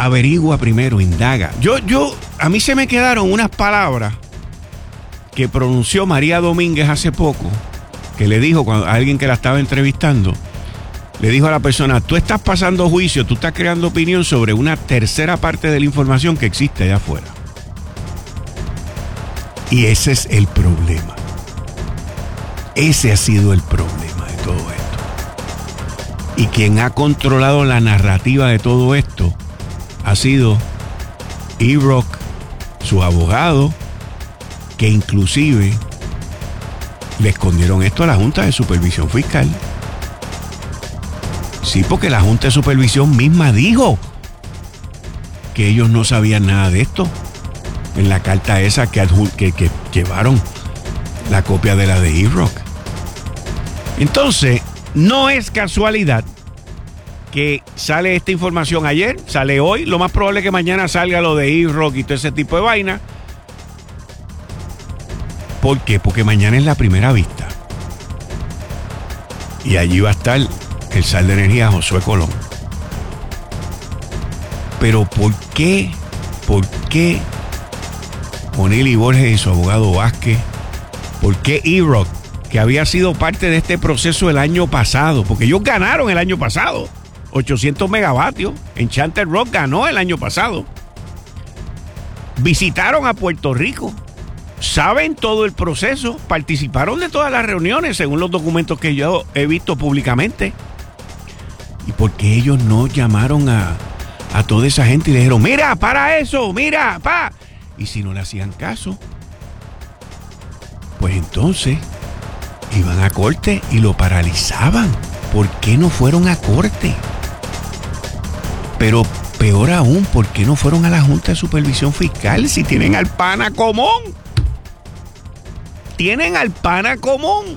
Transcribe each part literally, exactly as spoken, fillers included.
averigua primero, indaga. Yo, yo, a mí se me quedaron unas palabras que pronunció María Domínguez hace poco, que le dijo a alguien que la estaba entrevistando, le dijo a la persona, tú estás pasando juicio, tú estás creando opinión sobre una tercera parte de la información que existe allá afuera. Y ese es el problema. Ese ha sido el problema de todo esto. Y quien ha controlado la narrativa de todo esto ha sido E-Rock, su abogado, que inclusive le escondieron esto a la Junta de Supervisión Fiscal. Sí, porque la Junta de Supervisión misma dijo que ellos no sabían nada de esto en la carta esa que, que, que llevaron la copia de la de E-Rock. Entonces, no es casualidad que sale esta información ayer, sale hoy, lo más probable es que mañana salga lo de E-Rock y todo ese tipo de vaina. ¿Por qué? Porque mañana es la primera vista. Y allí va a estar el sal de energía Josué Colón. Pero ¿por qué? ¿Por qué Onili Borges y su abogado Vázquez? ¿Por qué E-Rock, que había sido parte de este proceso el año pasado? Porque ellos ganaron el año pasado. ochocientos megavatios. Enchanted Rock ganó el año pasado. Visitaron a Puerto Rico. Saben todo el proceso. Participaron de todas las reuniones, según los documentos que yo he visto públicamente. ¿Y por qué ellos no llamaron a, a toda esa gente y le dijeron, mira, para eso, mira, pa? Y si no le hacían caso, pues entonces iban a corte y lo paralizaban. ¿Por qué no fueron a corte? Pero peor aún, ¿por qué no fueron a la Junta de Supervisión Fiscal si tienen al pana común? Tienen al pana común.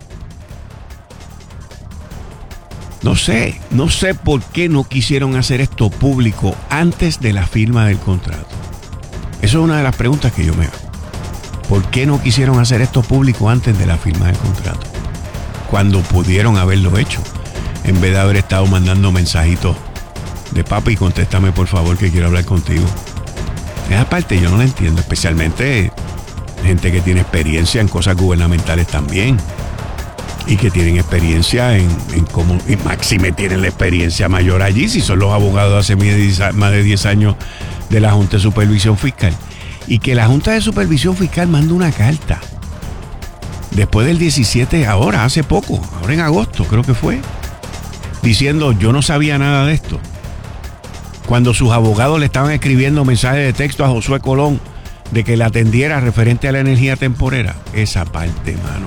No sé, no sé por qué no quisieron hacer esto público antes de la firma del contrato. Eso es una de las preguntas que yo me hago. ¿Por qué no quisieron hacer esto público antes de la firma del contrato? Cuando pudieron haberlo hecho, en vez de haber estado mandando mensajitos de papi, contéstame por favor que quiero hablar contigo. Esa parte yo no la entiendo, especialmente gente que tiene experiencia en cosas gubernamentales también. Y que tienen experiencia en, en cómo, y máxime tienen la experiencia mayor allí, si son los abogados hace más de diez años de la Junta de Supervisión Fiscal. Y que la Junta de Supervisión Fiscal manda una carta después del diecisiete, ahora, hace poco, ahora en agosto creo que fue, diciendo yo no sabía nada de esto. Cuando sus abogados le estaban escribiendo mensajes de texto a Josué Colón de que le atendiera referente a la energía temporera. Esa parte, mano,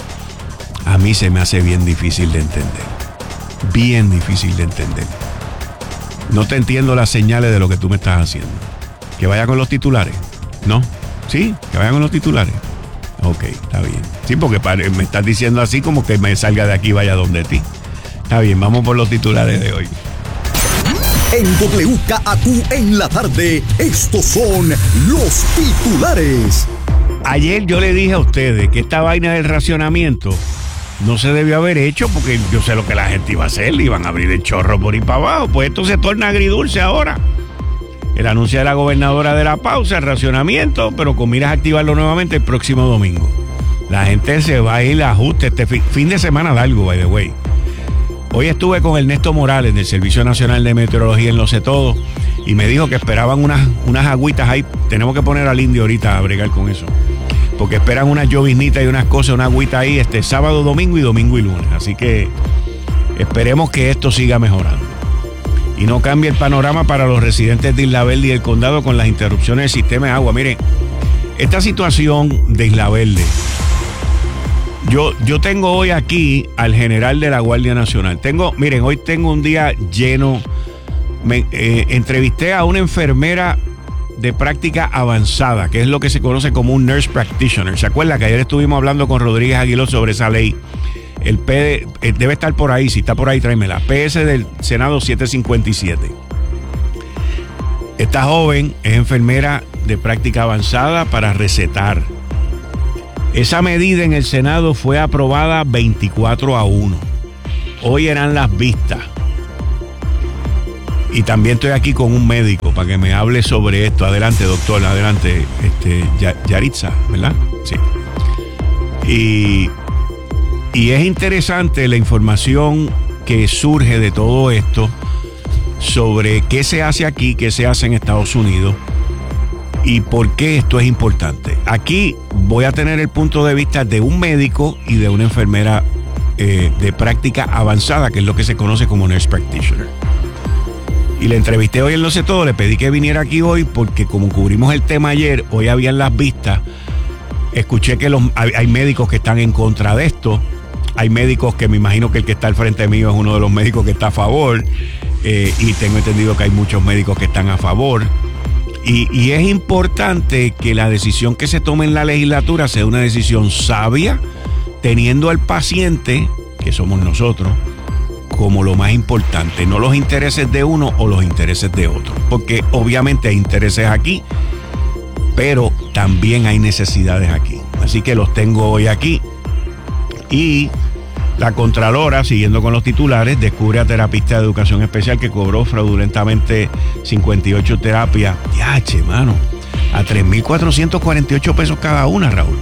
a mí se me hace bien difícil de entender. Bien difícil de entender. No te entiendo las señales de lo que tú me estás haciendo. Que vaya con los titulares. ¿No? ¿Sí? Que vaya con los titulares. Ok, está bien. Sí, porque me estás diciendo así como que me salga de aquí y vaya donde ti. Está bien, vamos por los titulares de hoy. En W K A Q en la tarde, estos son los titulares. Ayer yo le dije a ustedes que esta vaina del racionamiento no se debió haber hecho porque yo sé lo que la gente iba a hacer, le iban a abrir el chorro por ahí para abajo. Pues esto se torna agridulce ahora. El anuncio de la gobernadora de la pausa, el racionamiento, pero con miras a activarlo nuevamente el próximo domingo. La gente se va a ir a ajuste este fin, fin de semana largo, by the way. Hoy estuve con Ernesto Morales del Servicio Nacional de Meteorología en Lo Sé Todo y me dijo que esperaban unas, unas agüitas ahí. Tenemos que poner al indio ahorita a bregar con eso. Porque esperan unas lloviznitas y unas cosas, una agüita ahí este sábado, domingo y domingo y lunes. Así que esperemos que esto siga mejorando. Y no cambie el panorama para los residentes de Isla Verde y el condado con las interrupciones del sistema de agua. Miren, esta situación de Isla Verde, yo, yo tengo hoy aquí al general de la Guardia Nacional. Tengo, miren, hoy tengo un día lleno. Me, eh, entrevisté a una enfermera de práctica avanzada, que es lo que se conoce como un nurse practitioner. ¿Se acuerdan que ayer estuvimos hablando con Rodríguez Aguiló sobre esa ley? El P D, debe estar por ahí, si está por ahí tráemela. P S del Senado setecientos cincuenta y siete. Esta joven es enfermera de práctica avanzada para recetar. Esa medida en el Senado fue aprobada veinticuatro a uno. Hoy eran las vistas. Y también estoy aquí con un médico para que me hable sobre esto. Adelante, doctor, adelante. Este, Yaritza, ¿verdad? Sí. Y, y es interesante la información que surge de todo esto sobre qué se hace aquí, qué se hace en Estados Unidos y por qué esto es importante. Aquí voy a tener el punto de vista de un médico y de una enfermera eh, de práctica avanzada, que es lo que se conoce como nurse practitioner. Y le entrevisté hoy en Lo Sé Todo, le pedí que viniera aquí hoy porque como cubrimos el tema ayer, hoy habían las vistas, escuché que los, hay, hay médicos que están en contra de esto, hay médicos que me imagino que el que está al frente mío es uno de los médicos que está a favor, eh, y tengo entendido que hay muchos médicos que están a favor. Y, y es importante que la decisión que se tome en la legislatura sea una decisión sabia, teniendo al paciente, que somos nosotros, como lo más importante, no los intereses de uno o los intereses de otro, porque obviamente hay intereses aquí, pero también hay necesidades aquí. Así que los tengo hoy aquí. Y la Contralora, siguiendo con los titulares, descubre a terapista de educación especial que cobró fraudulentamente cincuenta y ocho terapias. Yache, mano, a tres mil cuatrocientos cuarenta y ocho pesos cada una, Raúl.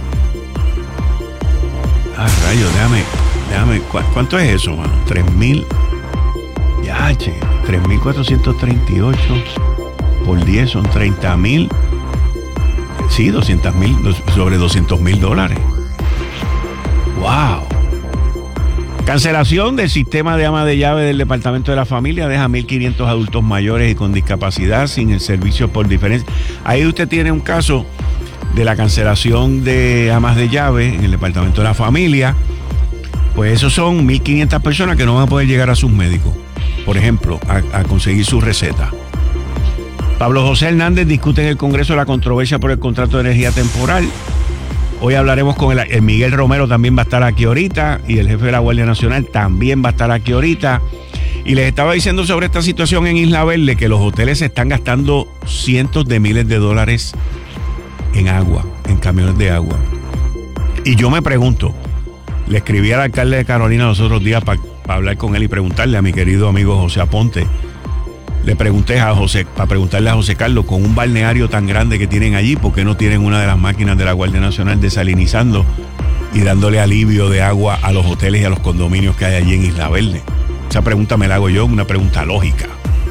Ah, rayos, déjame, déjame, ¿cu- ¿cuánto es eso, mano? tres mil, yache, tres mil cuatrocientos treinta y ocho por diez son treinta mil, sí, doscientos mil, sobre doscientos mil dólares. ¡Wow! Cancelación del sistema de ama de llave del Departamento de la Familia deja mil quinientos adultos mayores y con discapacidad sin el servicio por diferencia. Ahí usted tiene un caso de la cancelación de amas de llave en el Departamento de la Familia. Pues esos son mil quinientas personas que no van a poder llegar a sus médicos, por ejemplo, a, a conseguir su receta. Pablo José Hernández discute en el Congreso la controversia por el contrato de energía temporal. Hoy hablaremos con el, el Miguel Romero, también va a estar aquí ahorita, y el jefe de la Guardia Nacional también va a estar aquí ahorita. Y les estaba diciendo sobre esta situación en Isla Verde, que los hoteles se están gastando cientos de miles de dólares en agua, en camiones de agua. Y yo me pregunto, le escribí al alcalde de Carolina los otros días para pa hablar con él y preguntarle a mi querido amigo José Aponte. Le pregunté a José, para preguntarle a José Carlos, con un balneario tan grande que tienen allí, ¿por qué no tienen una de las máquinas de la Guardia Nacional desalinizando y dándole alivio de agua a los hoteles y a los condominios que hay allí en Isla Verde? Esa pregunta me la hago yo, una pregunta lógica.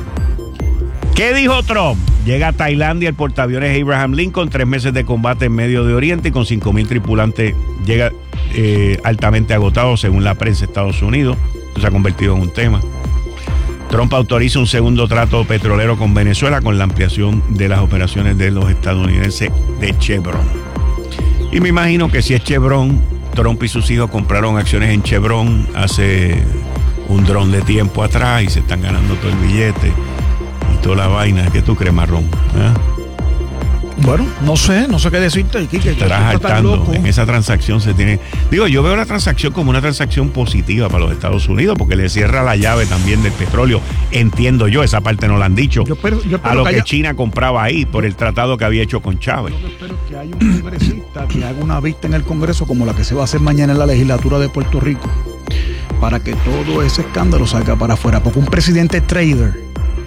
¿Qué dijo Trump? Llega a Tailandia el portaaviones Abraham Lincoln, tres meses de combate en Medio de Oriente y con cinco mil tripulantes, llega eh, altamente agotado según la prensa de Estados Unidos. Esto se ha convertido en un tema. Trump autoriza un segundo trato petrolero con Venezuela con la ampliación de las operaciones de los estadounidenses de Chevron. Y me imagino que si es Chevron, Trump y sus hijos compraron acciones en Chevron hace un dron de tiempo atrás y se están ganando todo el billete y toda la vaina. ¿Qué tú crees, Marrón? ¿Eh? Bueno, no sé, no sé qué decirte, Quique. Estarás saltando. En esa transacción se tiene... Digo, yo veo la transacción como una transacción positiva para los Estados Unidos porque le cierra la llave también del petróleo. Entiendo yo, esa parte no la han dicho. Yo espero, yo espero a lo que, que haya... China compraba ahí por el tratado que había hecho con Chávez. Yo espero que haya un congresista que haga una vista en el Congreso como la que se va a hacer mañana en la legislatura de Puerto Rico para que todo ese escándalo salga para afuera. Porque un presidente trader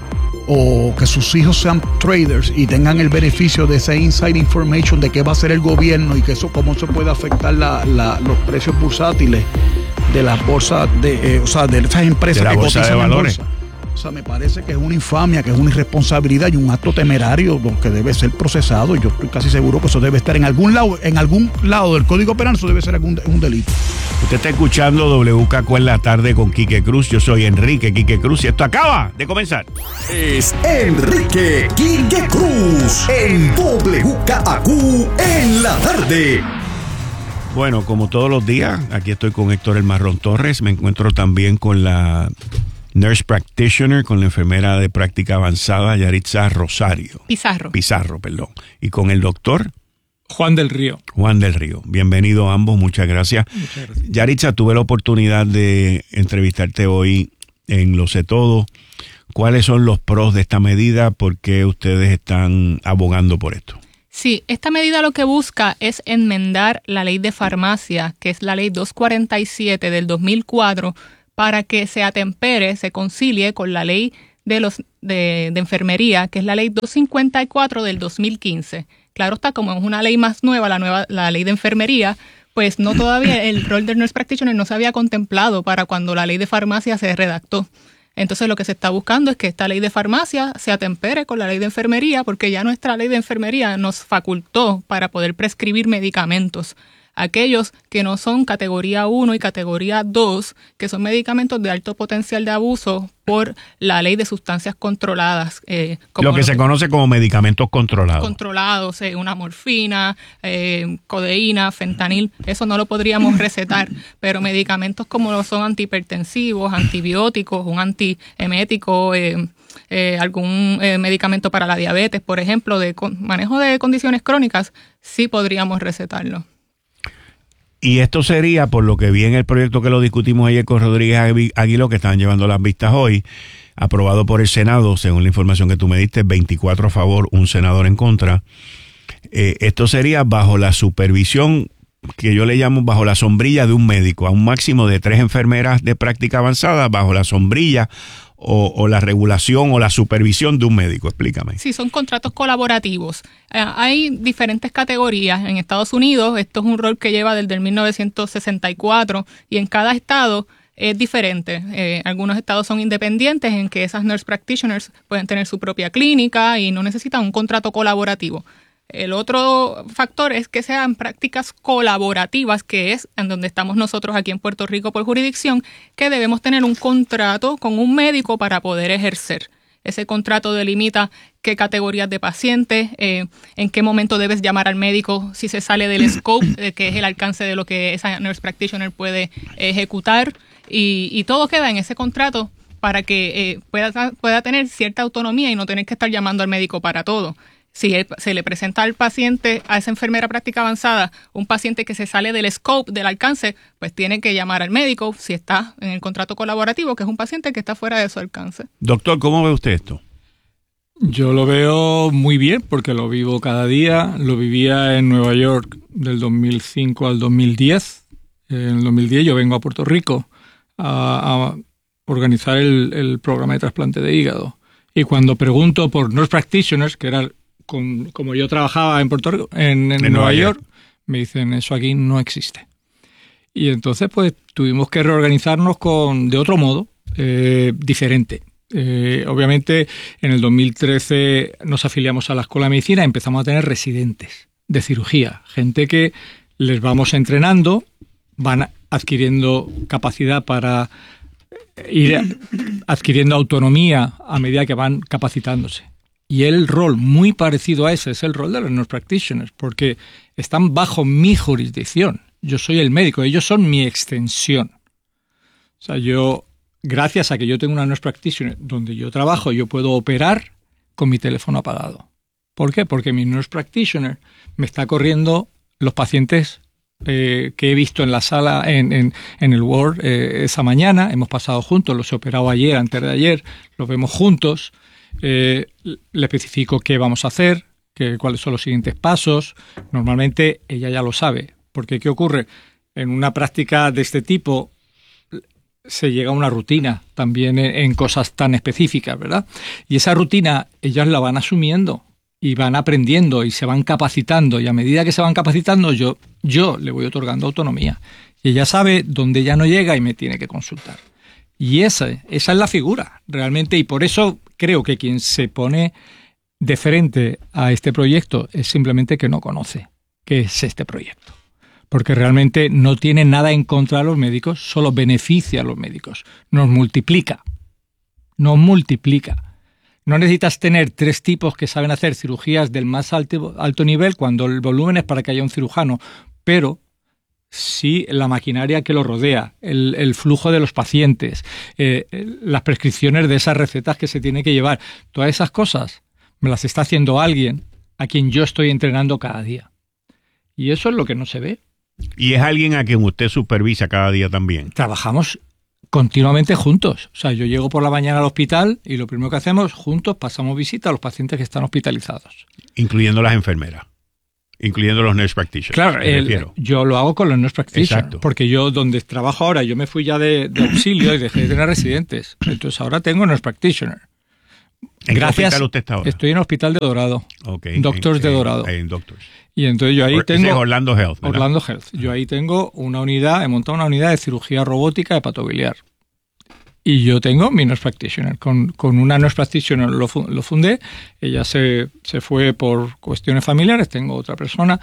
o que sus hijos sean traders y tengan el beneficio de esa inside information de qué va a hacer el gobierno y que eso cómo se puede afectar la, la, los precios bursátiles de las bolsas de, eh, o sea, de esas empresas de la que bolsa cotizan de valores. En bolsa. O sea, me parece que es una infamia, que es una irresponsabilidad y un acto temerario que debe ser procesado. Yo estoy casi seguro que eso debe estar en algún lado, en algún lado del Código Penal, eso debe ser algún, un delito. Usted está escuchando W K Q en la tarde con Quique Cruz. Yo soy Enrique Quique Cruz y esto acaba de comenzar. Es Enrique Quique Cruz en W K Q en la tarde. Bueno, como todos los días, aquí estoy con Héctor El Marrón Torres. Me encuentro también con la nurse practitioner, con la enfermera de práctica avanzada Yaritza Rosario. Pizarro. Pizarro, perdón. Y con el doctor Juan del Río. Juan del Río. Bienvenido a ambos, muchas gracias. Muchas gracias. Yaritza, tuve la oportunidad de entrevistarte hoy en Lo Sé Todo. ¿Cuáles son los pros de esta medida? ¿Por qué ustedes están abogando por esto? Sí, esta medida lo que busca es enmendar la ley de farmacia, que es la ley doscientos cuarenta y siete del dos mil cuatro, para que se atempere, se concilie con la ley de los de, de enfermería, que es la ley doscientos cincuenta y cuatro del dos mil quince. Claro está, como es una ley más nueva, la nueva la ley de enfermería, pues no todavía el rol del nurse practitioner no se había contemplado para cuando la ley de farmacia se redactó. Entonces lo que se está buscando es que esta ley de farmacia se atempere con la ley de enfermería, porque ya nuestra ley de enfermería nos facultó para poder prescribir medicamentos. Aquellos que no son categoría uno y categoría dos, que son medicamentos de alto potencial de abuso por la ley de sustancias controladas. Eh, como lo que se conoce como medicamentos controlados. Controlados, eh, una morfina, eh, codeína, fentanil, eso no lo podríamos recetar, pero medicamentos como lo son antihipertensivos, antibióticos, un antiemético, eh, eh, algún eh, medicamento para la diabetes, por ejemplo, de con, manejo de condiciones crónicas, sí podríamos recetarlo. Y esto sería, por lo que vi en el proyecto que lo discutimos ayer con Rodríguez Aguiló, que estaban llevando las vistas hoy, aprobado por el Senado, según la información que tú me diste, veinticuatro a favor, un senador en contra. Eh, esto sería bajo la supervisión, que yo le llamo bajo la sombrilla de un médico, a un máximo de tres enfermeras de práctica avanzada, bajo la sombrilla o, o la regulación o la supervisión de un médico. Explícame. Sí, son contratos colaborativos. Eh, hay diferentes categorías. En Estados Unidos, esto es un rol que lleva desde el mil novecientos sesenta y cuatro y en cada estado es diferente. Eh, algunos estados son independientes en que esas nurse practitioners pueden tener su propia clínica y no necesitan un contrato colaborativo. El otro factor es que sean prácticas colaborativas, que es en donde estamos nosotros aquí en Puerto Rico por jurisdicción, que debemos tener un contrato con un médico para poder ejercer. Ese contrato delimita qué categorías de pacientes, eh, en qué momento debes llamar al médico si se sale del scope, eh, que es el alcance de lo que esa nurse practitioner puede ejecutar, y, y todo queda en ese contrato para que eh, pueda, pueda tener cierta autonomía y no tener que estar llamando al médico para todo. Si él, se le presenta al paciente, a esa enfermera práctica avanzada, un paciente que se sale del scope, del alcance, pues tiene que llamar al médico si está en el contrato colaborativo, que es un paciente que está fuera de su alcance. Doctor, ¿cómo ve usted esto? Yo lo veo muy bien porque lo vivo cada día. Lo vivía en Nueva York del dos mil cinco al dos mil diez. En el dos mil diez yo vengo a Puerto Rico a, a organizar el, el programa de trasplante de hígado. Y cuando pregunto por nurse practitioners, que era con, como yo trabajaba en Puerto Rico, en, en, en Nueva, Nueva York, York, me dicen, eso aquí no existe. Y entonces pues tuvimos que reorganizarnos con de otro modo, eh, diferente. Eh, obviamente en el dos mil trece nos afiliamos a la Escuela de Medicina y empezamos a tener residentes de cirugía, gente que les vamos entrenando, van adquiriendo capacidad para ir adquiriendo autonomía a medida que van capacitándose. Y el rol muy parecido a ese es el rol de los nurse practitioners, porque están bajo mi jurisdicción. Yo soy el médico, ellos son mi extensión. O sea, yo, gracias a que yo tengo una nurse practitioner donde yo trabajo, yo puedo operar con mi teléfono apagado. ¿Por qué? Porque mi nurse practitioner me está corriendo los pacientes eh, que he visto en la sala, en, en, en el ward eh, esa mañana. Hemos pasado juntos, los he operado ayer, antes de ayer, los vemos juntos. Eh, le especifico qué vamos a hacer, que, cuáles son los siguientes pasos. Normalmente ella ya lo sabe, porque ¿qué ocurre? En una práctica de este tipo se llega a una rutina también en, en cosas tan específicas, ¿verdad? Y esa rutina ellas la van asumiendo y van aprendiendo y se van capacitando, y a medida que se van capacitando yo, yo le voy otorgando autonomía. Y ella sabe dónde ella no llega y me tiene que consultar. Y esa, esa es la figura, realmente, y por eso creo que quien se pone de frente a este proyecto es simplemente que no conoce qué es este proyecto. Porque realmente no tiene nada en contra de los médicos, solo beneficia a los médicos. Nos multiplica, nos multiplica. No necesitas tener tres tipos que saben hacer cirugías del más alto, alto nivel cuando el volumen es para que haya un cirujano, pero sí la maquinaria que lo rodea, el, el flujo de los pacientes, eh, las prescripciones de esas recetas que se tiene que llevar, todas esas cosas me las está haciendo alguien a quien yo estoy entrenando cada día. Y eso es lo que no se ve. ¿Y es alguien a quien usted supervisa cada día también? Trabajamos continuamente juntos. O sea, yo llego por la mañana al hospital y lo primero que hacemos, juntos pasamos visita a los pacientes que están hospitalizados. Incluyendo las enfermeras. Incluyendo los nurse practitioners. Claro, el, yo lo hago con los nurse practitioners. Exacto. Porque yo donde trabajo ahora, yo me fui ya de, de auxilio y dejé de tener residentes. Entonces ahora tengo nurse practitioner. ¿En Gracias. qué hospital usted está ahora? Estoy en el Hospital de Dorado. Okay. Doctors en, de en, Dorado. En Doctors. Y entonces yo ahí Or, tengo... es Orlando Health, ¿verdad? Orlando Health. Yo ahí tengo una unidad, he montado una unidad de cirugía robótica hepatobiliar. Y yo tengo mi nurse practitioner. Con, con una nurse practitioner lo, lo fundé. Ella se, se fue por cuestiones familiares. Tengo otra persona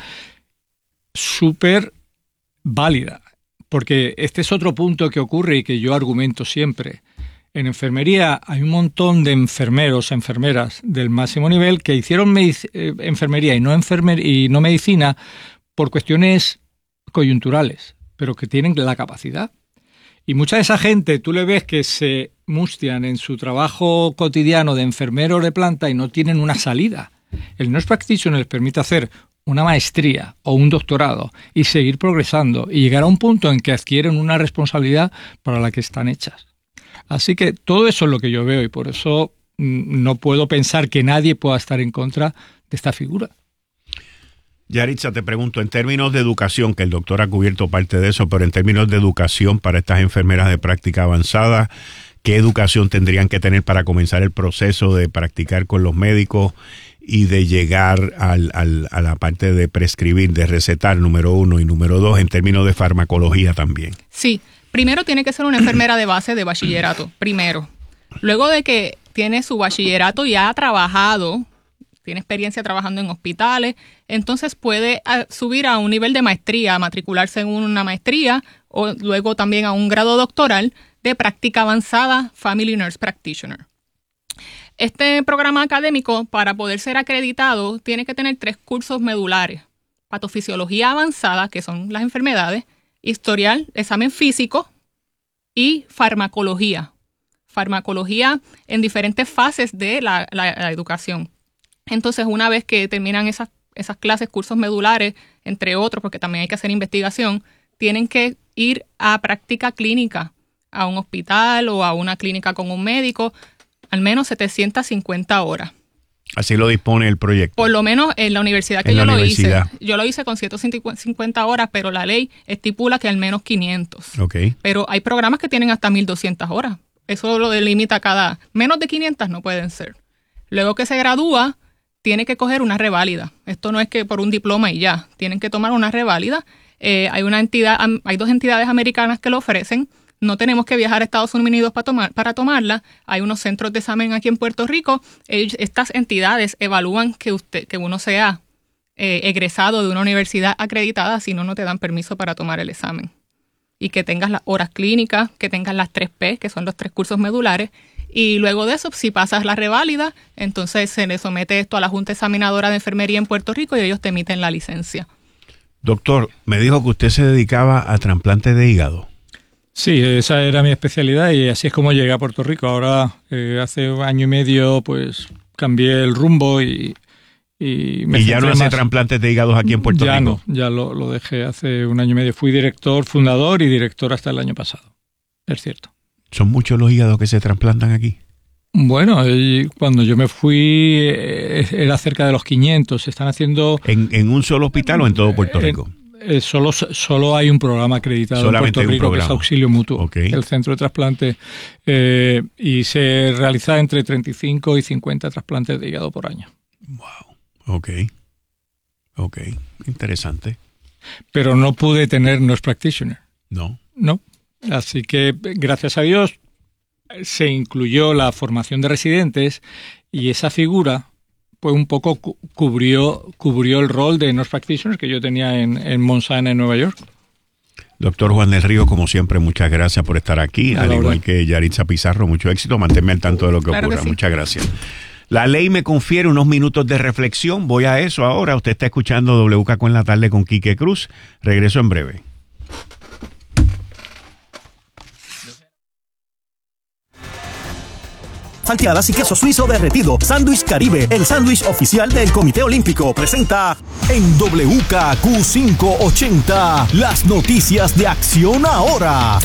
súper válida. Porque este es otro punto que ocurre y que yo argumento siempre. En enfermería hay un montón de enfermeros, enfermeras del máximo nivel que hicieron medic- eh, enfermería y no, enfermer- y no medicina por cuestiones coyunturales, pero que tienen la capacidad. Y mucha de esa gente, tú le ves que se mustian en su trabajo cotidiano de enfermero de planta y no tienen una salida. El nurse practitioner les permite hacer una maestría o un doctorado y seguir progresando y llegar a un punto en que adquieren una responsabilidad para la que están hechas. Así que todo eso es lo que yo veo y por eso mm, no puedo pensar que nadie pueda estar en contra de esta figura. Yaritza, te pregunto, en términos de educación, que el doctor ha cubierto parte de eso, pero en términos de educación para estas enfermeras de práctica avanzada, ¿qué educación tendrían que tener para comenzar el proceso de practicar con los médicos y de llegar al, al, a la parte de prescribir, de recetar, número uno, y número dos, en términos de farmacología también? Sí, primero tiene que ser una enfermera de base de bachillerato, primero. Luego de que tiene su bachillerato y ha trabajado, tiene experiencia trabajando en hospitales, entonces puede a, subir a un nivel de maestría, matricularse en una maestría o luego también a un grado doctoral de práctica avanzada Family Nurse Practitioner. Este programa académico, para poder ser acreditado, tiene que tener tres cursos medulares: patofisiología avanzada, que son las enfermedades, historial, examen físico y farmacología. Farmacología en diferentes fases de la, la, la educación. Entonces, una vez que terminan esas, esas clases, cursos medulares, entre otros, porque también hay que hacer investigación, tienen que ir a práctica clínica, a un hospital o a una clínica con un médico, al menos setecientas cincuenta horas. Así lo dispone el proyecto. Por lo menos en la universidad que en yo lo universidad. hice. Yo lo hice con ciento cincuenta horas, pero la ley estipula que al menos quinientas. Okay. Pero hay programas que tienen hasta mil doscientas horas. Eso lo delimita cada... Menos de quinientas no pueden ser. Luego que se gradúa, tiene que coger una reválida. Esto no es que por un diploma y ya. Tienen que tomar una reválida. Eh, hay una entidad, hay dos entidades americanas que lo ofrecen. No tenemos que viajar a Estados Unidos para, tomar, para tomarla. Hay unos centros de examen aquí en Puerto Rico. Ellos, estas entidades evalúan que usted, que uno sea eh, egresado de una universidad acreditada, si no, no te dan permiso para tomar el examen. Y que tengas las horas clínicas, que tengas las tres P, que son los tres cursos medulares. Y luego de eso, si pasas la reválida, entonces se le somete esto a la Junta Examinadora de Enfermería en Puerto Rico y ellos te emiten la licencia. Doctor, me dijo que usted se dedicaba a trasplantes de hígado. Sí, esa era mi especialidad y así es como llegué a Puerto Rico. Ahora, eh, hace un año y medio, pues cambié el rumbo y, y me ¿Y ya no hace más... trasplantes de hígados aquí en Puerto ya Rico? Ya no, ya lo, lo dejé hace un año y medio. Fui director, fundador y director hasta el año pasado. Es cierto. ¿Son muchos los hígados que se trasplantan aquí? Bueno, cuando yo me fui eh, era cerca de los quinientos. Se están haciendo... ¿En, en un solo hospital o en todo Puerto Rico? En, Eh, solo, solo hay un programa acreditado Solamente en Puerto Rico que es Auxilio Mutuo, okay. El centro de trasplante, eh, y se realiza entre treinta y cinco y cincuenta trasplantes de hígado por año. Wow, ok, ok, interesante. Pero no pude tener nurse practitioner. No. No, así que gracias a Dios se incluyó la formación de residentes y esa figura pues un poco cu- cubrió cubrió el rol de nurse practitioner que yo tenía en, en Mount Sinai, en Nueva York. Doctor Juan del Río, como siempre, muchas gracias por estar aquí, A al la igual hora. que Yaritza Pizarro, mucho éxito, manténme al tanto de lo que Claro ocurra, que sí. Muchas gracias. La ley me confiere unos minutos de reflexión, voy a eso ahora, usted está escuchando W K Q en la tarde con Quique Cruz, regreso en breve. Salteadas y queso suizo derretido. Sándwich Caribe, el sándwich oficial del Comité Olímpico, presenta en W K Q quinientos ochenta las noticias de Acción Ahora.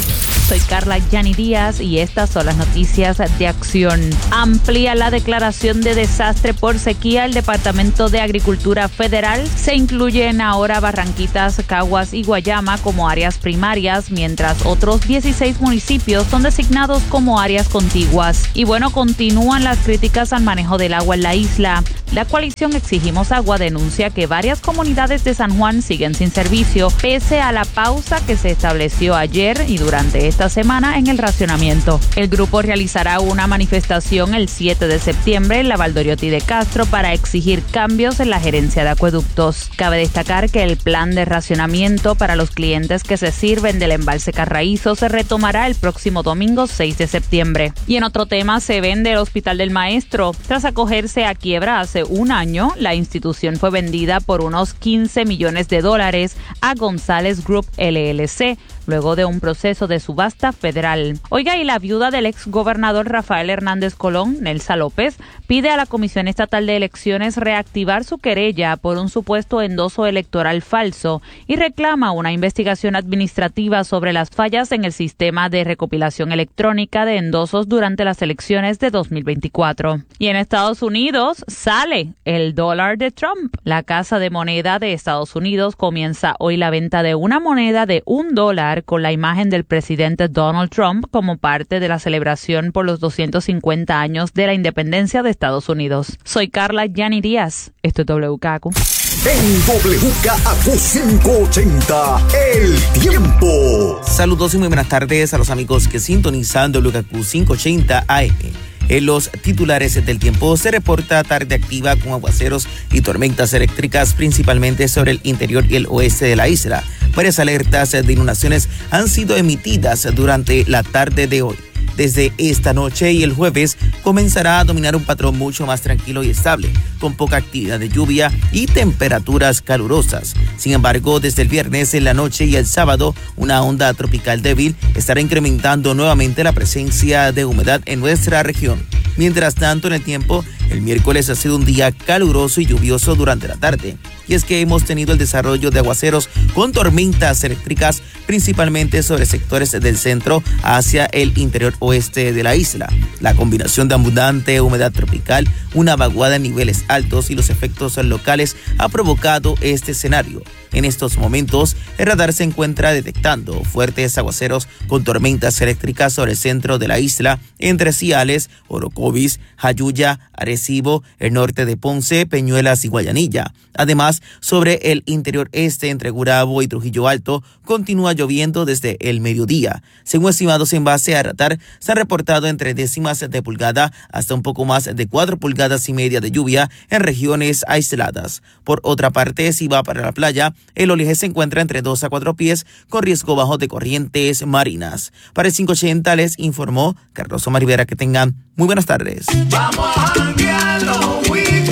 Soy Carla Yani Díaz y estas son las noticias de acción. Amplía la declaración de desastre por sequía el Departamento de Agricultura Federal. Se incluyen ahora Barranquitas, Caguas y Guayama como áreas primarias, mientras otros dieciséis municipios son designados como áreas contiguas. Y bueno, continúan las críticas al manejo del agua en la isla. La coalición Exigimos Agua denuncia que varias comunidades de San Juan siguen sin servicio, pese a la pausa que se estableció ayer y durante esta semana en el racionamiento. El grupo realizará una manifestación el siete de septiembre en la Valdoriotti de Castro para exigir cambios en la gerencia de acueductos. Cabe destacar que el plan de racionamiento para los clientes que se sirven del embalse Carraízo se retomará el próximo domingo seis de septiembre. Y en otro tema, se vende el Hospital del Maestro. Tras acogerse a quiebra hace un año, la institución fue vendida por unos quince millones de dólares a González Group L L C, luego de un proceso de subasta federal. Oiga, y la viuda del exgobernador Rafael Hernández Colón, Nelsa López, pide a la Comisión Estatal de Elecciones reactivar su querella por un supuesto endoso electoral falso y reclama una investigación administrativa sobre las fallas en el sistema de recopilación electrónica de endosos durante las elecciones de dos mil veinticuatro. Y en Estados Unidos sale el dólar de Trump. La Casa de Moneda de Estados Unidos comienza hoy la venta de una moneda de un dólar con la imagen del presidente Donald Trump como parte de la celebración por los doscientos cincuenta años de la independencia de Estados Unidos. Soy Carla Yani Díaz. Esto es W K Q. En W K Q quinientos ochenta, el tiempo. Saludos y muy buenas tardes a los amigos que sintonizan W K Q quinientos ochenta A M. En los titulares del tiempo se reporta tarde activa con aguaceros y tormentas eléctricas principalmente sobre el interior y el oeste de la isla. Varias alertas de inundaciones han sido emitidas durante la tarde de hoy. Desde esta noche y el jueves comenzará a dominar un patrón mucho más tranquilo y estable, con poca actividad de lluvia y temperaturas calurosas. Sin embargo, desde el viernes en la noche y el sábado, una onda tropical débil estará incrementando nuevamente la presencia de humedad en nuestra región. Mientras tanto, en el tiempo, el miércoles ha sido un día caluroso y lluvioso durante la tarde. Y es que hemos tenido el desarrollo de aguaceros con tormentas eléctricas, principalmente sobre sectores del centro hacia el interior oeste de la isla. La combinación de abundante humedad tropical, una vaguada en niveles altos y los efectos locales ha provocado este escenario. En estos momentos, el radar se encuentra detectando fuertes aguaceros con tormentas eléctricas sobre el centro de la isla, entre Ciales, Orocovis, Jayuya, Arecibo, el norte de Ponce, Peñuelas y Guayanilla. Además, sobre el interior este, entre Gurabo y Trujillo Alto, continúa lloviendo desde el mediodía. Según estimados en base a radar, se han reportado entre décimas de pulgada hasta un poco más de cuatro pulgadas y media de lluvia en regiones aisladas. Por otra parte, si va para la playa, el oleaje se encuentra entre dos a cuatro pies con riesgo bajo de corrientes marinas. Para el quinientos ochenta les informó Carlos Omar Rivera. Que tengan muy buenas tardes. Vamos a janguear los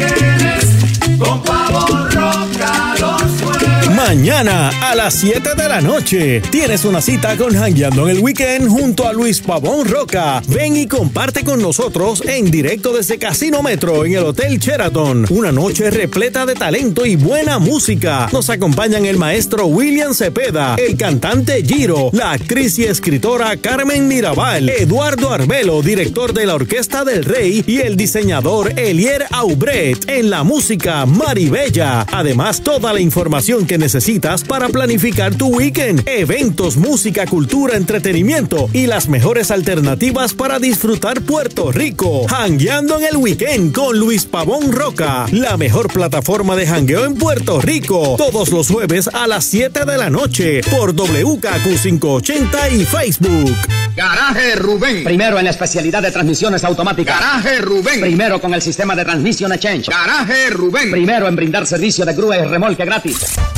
weekends con Pavo Roca, los jueves. Mañana a las siete de la noche tienes una cita con Jangueando en el Weekend junto a Luis Pavón Roca. Ven y comparte con nosotros en directo desde Casino Metro en el Hotel Sheraton. Una noche repleta de talento y buena música. Nos acompañan el maestro William Cepeda, el cantante Giro, la actriz y escritora Carmen Mirabal, Eduardo Arbelo, director de la Orquesta del Rey, y el diseñador Elier Aubret. En la música, Maribella. Además, toda la información que necesitas para planificar tu weekend, eventos, música, cultura, entretenimiento y las mejores alternativas para disfrutar Puerto Rico. Jangueando en el Weekend con Luis Pavón Roca, la mejor plataforma de jangueo en Puerto Rico. Todos los jueves a las siete de la noche por W K Q quinientos ochenta y Facebook. Garaje Rubén. Primero en la especialidad de transmisiones automáticas. Garaje Rubén. Primero con el sistema de Transmission Exchange. Garaje Rubén. Primero en brindar servicio de grúa y remolque gratis.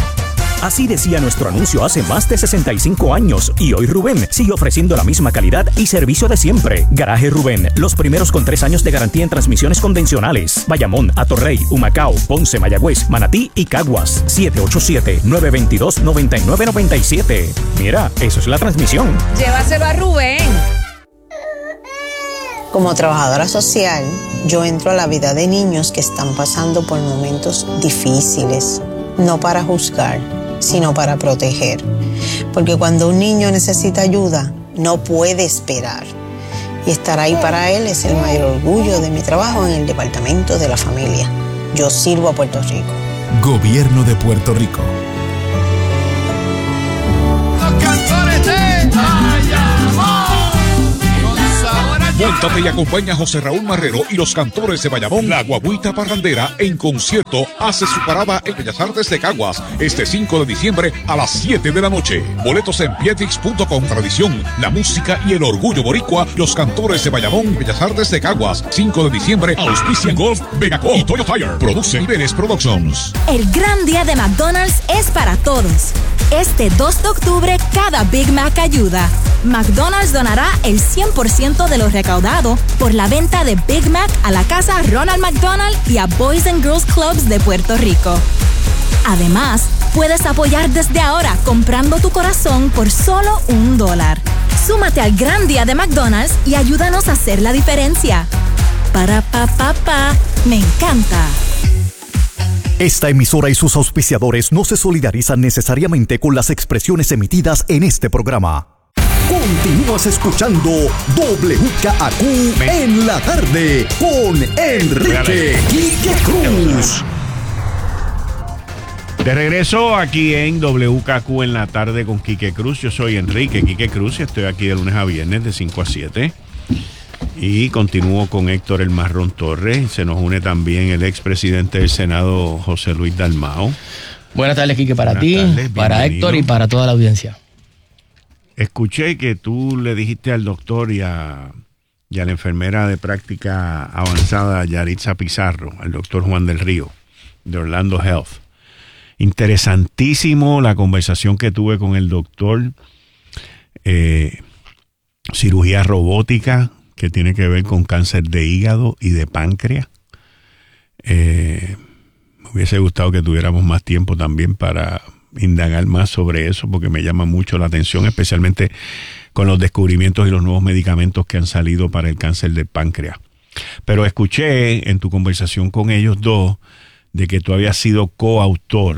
Así decía nuestro anuncio hace más de sesenta y cinco años y hoy Rubén sigue ofreciendo la misma calidad y servicio de siempre. Garaje Rubén, los primeros con tres años de garantía en transmisiones convencionales. Bayamón, Atorrey, Humacao, Ponce, Mayagüez, Manatí y Caguas. siete ocho siete, nueve dos dos, nueve nueve nueve siete. Mira, eso es la transmisión. Llévaselo a Rubén. Como trabajadora social, yo entro a la vida de niños que están pasando por momentos difíciles, no para juzgar, sino para proteger. Porque cuando un niño necesita ayuda, no puede esperar. Y estar ahí para él es el mayor orgullo de mi trabajo en el Departamento de la Familia. Yo sirvo a Puerto Rico. Gobierno de Puerto Rico. Los cantores de Bayamón. Móntate y acompaña a José Raúl Marrero y los cantores de Bayamón. La Guaguita Parrandera en concierto hace su parada en Bellas Artes de Caguas este cinco de diciembre a las siete de la noche. Boletos en pietix punto com. Tradición, la música y el orgullo boricua. Los cantores de Bayamón, Bellas Artes de Caguas. cinco de diciembre. Auspician Golf, Vegaco y Toyo Tire. Produce Iberes Productions. El gran día de McDonald's es para todos. Este dos de octubre, cada Big Mac ayuda. McDonald's donará el cien por ciento de lo recaudado por la venta de Big Mac a la Casa Ronald McDonald y a Boys and Girls Clubs de Puerto Rico. Además, puedes apoyar desde ahora comprando tu corazón por solo un dólar. Súmate al gran día de McDonald's y ayúdanos a hacer la diferencia. Para pa pa pa, me encanta. Esta emisora y sus auspiciadores no se solidarizan necesariamente con las expresiones emitidas en este programa. Continúas escuchando W K A Q en la tarde con Enrique Quique Cruz. De regreso aquí en W K Q en la tarde con Quique Cruz. Yo soy Enrique Quique Cruz y estoy aquí de lunes a viernes de cinco a siete. Y continúo con Héctor El Marrón Torres. Se nos une también el expresidente del Senado, José Luis Dalmau. Buenas tardes, Quique, para Buenas ti, tardes, para Héctor y para toda la audiencia. Escuché que tú le dijiste al doctor y a, y a la enfermera de práctica avanzada, Yaritza Pizarro, al doctor Juan del Río, de Orlando Health. Interesantísimo la conversación que tuve con el doctor. Eh, cirugía robótica que tiene que ver con cáncer de hígado y de páncreas. Eh, me hubiese gustado que tuviéramos más tiempo también para indagar más sobre eso, porque me llama mucho la atención, especialmente con los descubrimientos y los nuevos medicamentos que han salido para el cáncer de páncreas. Pero escuché en tu conversación con ellos dos de que tú habías sido coautor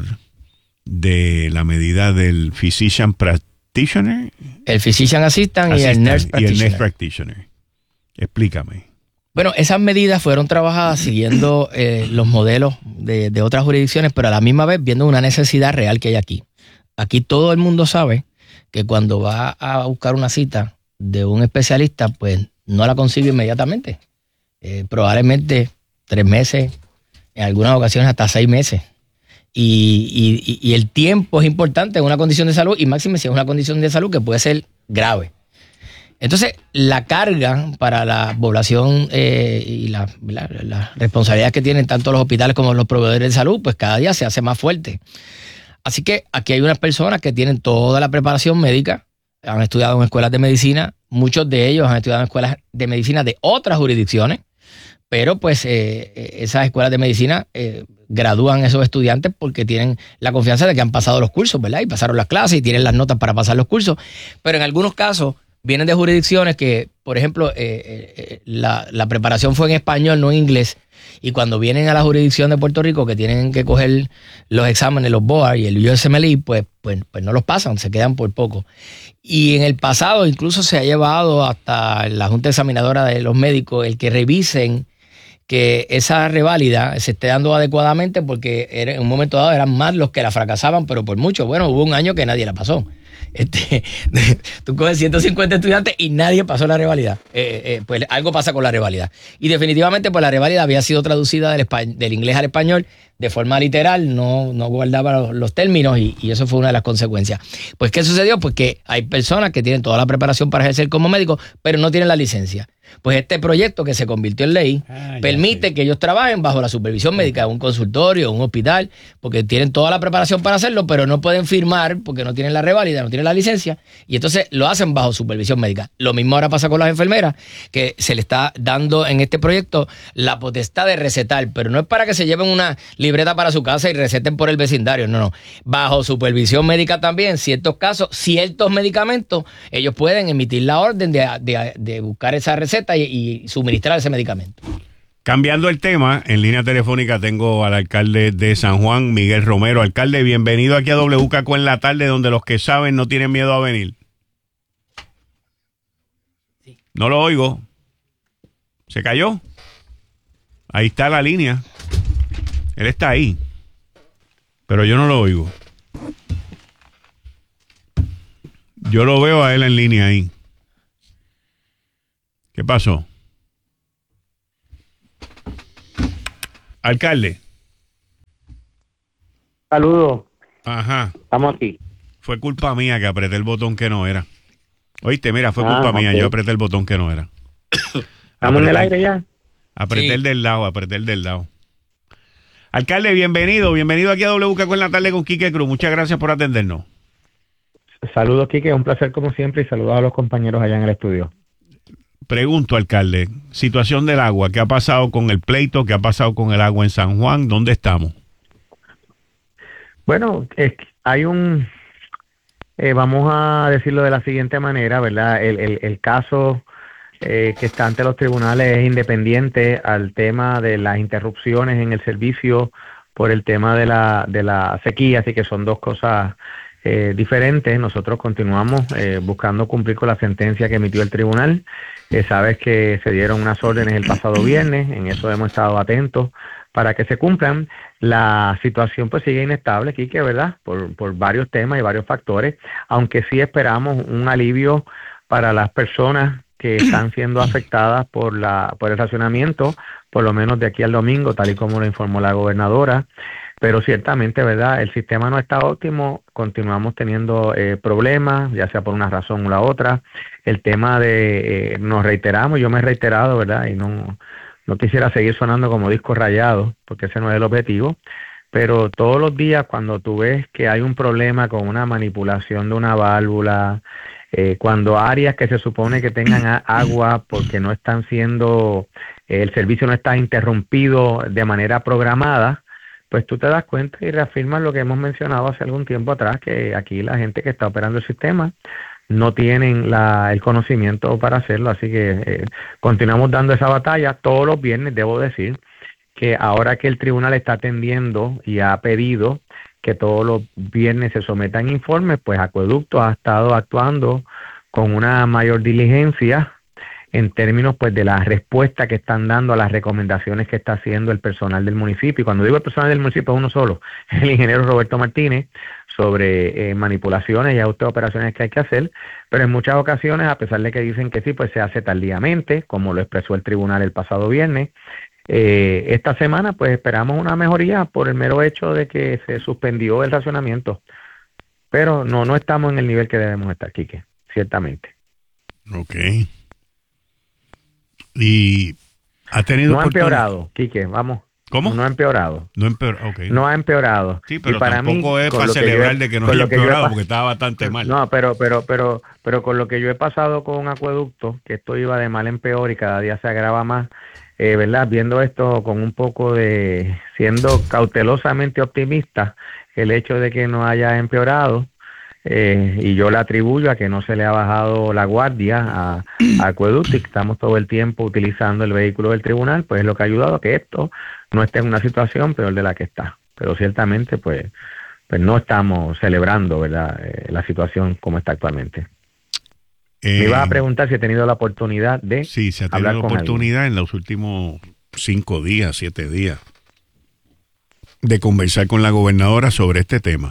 de la medida del Physician Practitioner. El Physician Assistant, Assistant y el Nurse Practitioner. Y el Nurse Practitioner. Explícame. Bueno, esas medidas fueron trabajadas siguiendo eh, los modelos de, de otras jurisdicciones, pero a la misma vez viendo una necesidad real que hay aquí. Aquí todo el mundo sabe que cuando va a buscar una cita de un especialista, pues no la consigue inmediatamente. Eh, probablemente tres meses, en algunas ocasiones hasta seis meses. Y, y, y el tiempo es importante en una condición de salud, y máxime si es una condición de salud que puede ser grave. Entonces, la carga para la población eh, y la, la, la responsabilidad que tienen tanto los hospitales como los proveedores de salud, pues cada día se hace más fuerte. Así que aquí hay unas personas que tienen toda la preparación médica, han estudiado en escuelas de medicina, muchos de ellos han estudiado en escuelas de medicina de otras jurisdicciones, pero pues eh, esas escuelas de medicina eh, gradúan esos estudiantes porque tienen la confianza de que han pasado los cursos, ¿verdad? Y pasaron las clases y tienen las notas para pasar los cursos, pero en algunos casos vienen de jurisdicciones que, por ejemplo, eh, eh, la, la preparación fue en español, no en inglés. Y cuando vienen a la jurisdicción de Puerto Rico, que tienen que coger los exámenes, los B O A R y el U S M L E, pues, pues, pues no los pasan, se quedan por poco. Y en el pasado incluso se ha llevado hasta la Junta Examinadora de los Médicos el que revisen que esa reválida se esté dando adecuadamente, porque era, en un momento dado eran más los que la fracasaban, pero por mucho. Bueno, hubo un año que nadie la pasó. Este, tú coges ciento cincuenta estudiantes y nadie pasó la reválida. Eh, eh, pues algo pasa con la reválida. Y definitivamente pues la reválida había sido traducida del, del inglés al español de forma literal, no, no guardaba los, los términos y, y eso fue una de las consecuencias. Pues ¿qué sucedió? Pues que hay personas que tienen toda la preparación para ejercer como médico, pero no tienen la licencia. Pues este proyecto que se convirtió en ley ah, permite sé. que ellos trabajen bajo la supervisión médica de un consultorio, un hospital, porque tienen toda la preparación para hacerlo, pero no pueden firmar porque no tienen la reválida, no tienen la licencia, y entonces lo hacen bajo supervisión médica. Lo mismo ahora pasa con las enfermeras, que se le está dando en este proyecto la potestad de recetar, pero no es para que se lleven una libreta para su casa y receten por el vecindario, no, no. Bajo supervisión médica también, en ciertos casos, ciertos medicamentos, ellos pueden emitir la orden de, de, de buscar esa receta Y, y suministrar ese medicamento. Cambiando el tema, en línea telefónica tengo al alcalde de San Juan, Miguel Romero. Alcalde, bienvenido aquí a W K Q en la tarde, donde los que saben no tienen miedo a venir. No lo oigo. ¿Se cayó? Ahí está la línea. Él está ahí. Pero yo no lo oigo. Yo lo veo a él en línea ahí. ¿Qué pasó? Alcalde. Saludos. Ajá. Estamos aquí. Fue culpa mía que apreté el botón que no era. Oíste, mira, fue Ah, culpa mía. ok. Yo apreté el botón que no era. ¿Estamos en el aire ya? Apreté Sí. el del lado, apreté el del lado. Alcalde, bienvenido. Bienvenido aquí a W K Q en la tarde con Quique Cruz. Muchas gracias por atendernos. Saludos, Quique. Un placer como siempre y saludos a los compañeros allá en el estudio. Pregunto, alcalde, situación del agua. ¿Qué ha pasado con el pleito? ¿Qué ha pasado con el agua en San Juan? ¿Dónde estamos? Bueno, es que hay un... eh, vamos a decirlo de la siguiente manera, ¿verdad? El, el, el caso eh, que está ante los tribunales es independiente al tema de las interrupciones en el servicio por el tema de la, de la sequía, así que son dos cosas eh, diferentes. Nosotros continuamos eh, buscando cumplir con la sentencia que emitió el tribunal. Eh, sabes que se dieron unas órdenes el pasado viernes, en eso hemos estado atentos para que se cumplan. La situación pues sigue inestable, Quique, ¿verdad? Por, por varios temas y varios factores, aunque sí esperamos un alivio para las personas que están siendo afectadas por la por el racionamiento, por lo menos de aquí al domingo, tal y como lo informó la gobernadora. Pero ciertamente, ¿verdad? El sistema no está óptimo, continuamos teniendo eh, problemas, ya sea por una razón o la otra. El tema de, eh, nos reiteramos, yo me he reiterado, ¿verdad? Y no, no quisiera seguir sonando como disco rayado, porque ese no es el objetivo. Pero todos los días cuando tú ves que hay un problema con una manipulación de una válvula, eh, cuando áreas que se supone que tengan a- agua porque no están siendo, eh, el servicio no está interrumpido de manera programada, pues tú te das cuenta y reafirmas lo que hemos mencionado hace algún tiempo atrás, que aquí la gente que está operando el sistema no tienen la, el conocimiento para hacerlo, así que eh, continuamos dando esa batalla todos los viernes. Debo decir que ahora que el tribunal está atendiendo y ha pedido que todos los viernes se sometan informes, pues Acueducto ha estado actuando con una mayor diligencia en términos pues de la respuesta que están dando a las recomendaciones que está haciendo el personal del municipio. Y cuando digo el personal del municipio es uno solo, el ingeniero Roberto Martínez, sobre eh, manipulaciones y autooperaciones que hay que hacer, pero en muchas ocasiones, a pesar de que dicen que sí, pues se hace tardíamente, como lo expresó el tribunal el pasado viernes. Eh, esta semana pues esperamos una mejoría por el mero hecho de que se suspendió el racionamiento, pero no, no estamos en el nivel que debemos estar, Quique, ciertamente. Ok. Y ha tenido No ha oportunidad- empeorado, Quique, vamos. ¿Cómo? No ha empeorado. No empeorado, ok. No ha empeorado. Sí, pero Y para tampoco mí, es con para lo que celebrar yo he- de que no con haya lo que yo he empeorado, pas- porque estaba bastante mal. No, pero, pero, pero, pero con lo que yo he pasado con Acueducto, que esto iba de mal en peor y cada día se agrava más, eh, ¿verdad? Viendo esto con un poco de, siendo cautelosamente optimista, el hecho de que no haya empeorado, eh, y yo le atribuyo a que no se le ha bajado la guardia a, a Acueducto y que estamos todo el tiempo utilizando el vehículo del tribunal, pues es lo que ha ayudado a que esto no esté en una situación peor de la que está. Pero ciertamente, pues, pues no estamos celebrando, ¿verdad?, eh, la situación como está actualmente. Eh, Me ibas a preguntar si he tenido la oportunidad de Sí, se ha hablar tenido con alguien. oportunidad en los últimos cinco días, siete días, de conversar con la gobernadora sobre este tema.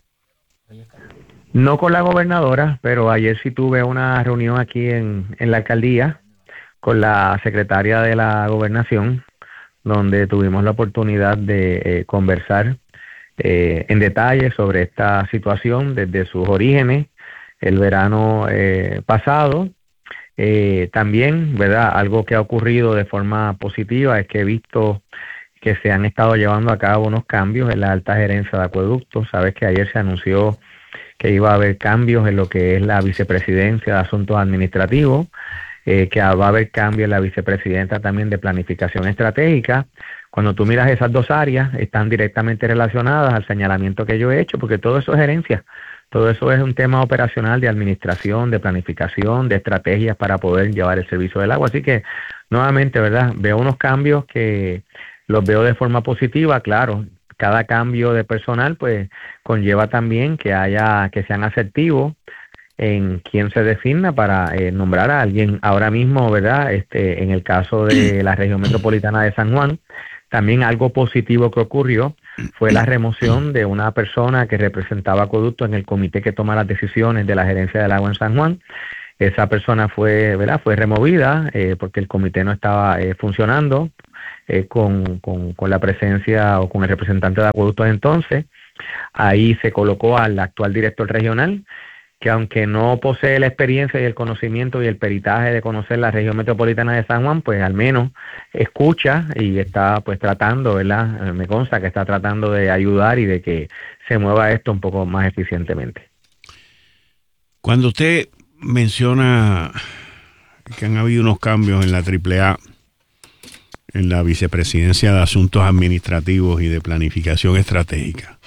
No con la gobernadora, pero ayer sí tuve una reunión aquí en, en la alcaldía con la secretaria de la gobernación, donde tuvimos la oportunidad de eh, conversar eh, en detalle sobre esta situación desde sus orígenes, el verano eh, pasado. Eh, también, ¿verdad? Algo que ha ocurrido de forma positiva es que he visto que se han estado llevando a cabo unos cambios en la alta gerencia de Acueductos. Sabes que ayer se anunció que iba a haber cambios en lo que es la vicepresidencia de Asuntos Administrativos, eh, que va a haber cambios en la vicepresidenta también de Planificación Estratégica. Cuando tú miras esas dos áreas, están directamente relacionadas al señalamiento que yo he hecho, porque todo eso es gerencia. Todo eso es un tema operacional de administración, de planificación, de estrategias para poder llevar el servicio del agua. Así que, nuevamente, ¿verdad? Veo unos cambios que los veo de forma positiva, claro. Cada cambio de personal, pues, conlleva también que haya, que sean asertivos, en quién se designa para eh, nombrar a alguien. Ahora mismo, ¿verdad? Este, en el caso de la región metropolitana de San Juan, también algo positivo que ocurrió fue la remoción de una persona que representaba Acueducto en el comité que toma las decisiones de la gerencia del agua en San Juan. Esa persona fue, ¿verdad? Fue removida eh, porque el comité no estaba eh, funcionando eh, con, con, con la presencia o con el representante de Acueductos entonces. Ahí se colocó al actual director regional, que aunque no posee la experiencia y el conocimiento y el peritaje de conocer la región metropolitana de San Juan, pues al menos escucha y está pues tratando, ¿verdad? Me consta que está tratando de ayudar y de que se mueva esto un poco más eficientemente. Cuando usted menciona que han habido unos cambios en la triple A, en la Vicepresidencia de Asuntos Administrativos y de Planificación Estratégica,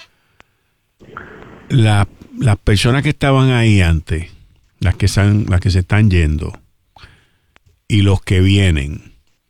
la las personas que estaban ahí antes, las que están, las que se están yendo y los que vienen,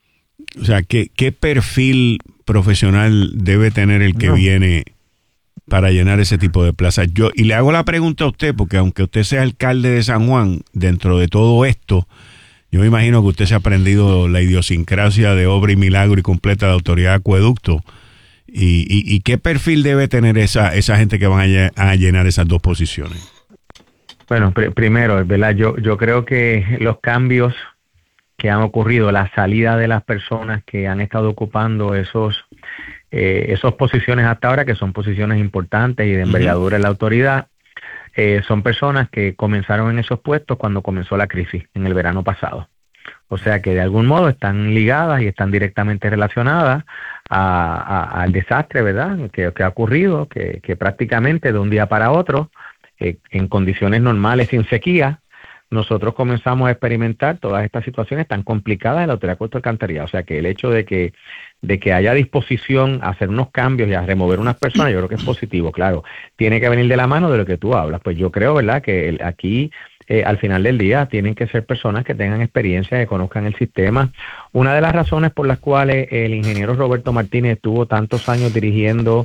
o sea, ¿qué, qué perfil profesional debe tener el que no. viene para llenar ese tipo de plazas? Yo, y le hago la pregunta a usted, porque aunque usted sea alcalde de San Juan, dentro de todo esto, yo me imagino que usted se ha aprendido la idiosincrasia de obra y milagro y completa de Autoridad de Acueducto. ¿Y, y, y qué perfil debe tener esa esa gente que van a, a llenar esas dos posiciones? Bueno, pr- primero, ¿verdad? Yo, yo creo que los cambios que han ocurrido, la salida de las personas que han estado ocupando esos eh, esas posiciones hasta ahora, que son posiciones importantes y de envergadura en la autoridad, eh, son personas que comenzaron en esos puestos cuando comenzó la crisis en el verano pasado. O sea que de algún modo están ligadas y están directamente relacionadas a, a, al desastre, ¿verdad?, que, que ha ocurrido, que, que prácticamente de un día para otro, eh, en condiciones normales, sin sequía, nosotros comenzamos a experimentar todas estas situaciones tan complicadas en la Autoridad de Acueductos y Alcantarillado. O sea que el hecho de que, de que haya disposición a hacer unos cambios y a remover unas personas, yo creo que es positivo, claro. Tiene que venir de la mano de lo que tú hablas. Pues yo creo, ¿verdad?, que el, aquí... Eh, al final del día tienen que ser personas que tengan experiencia, que conozcan el sistema. Una de las razones por las cuales el ingeniero Roberto Martínez estuvo tantos años dirigiendo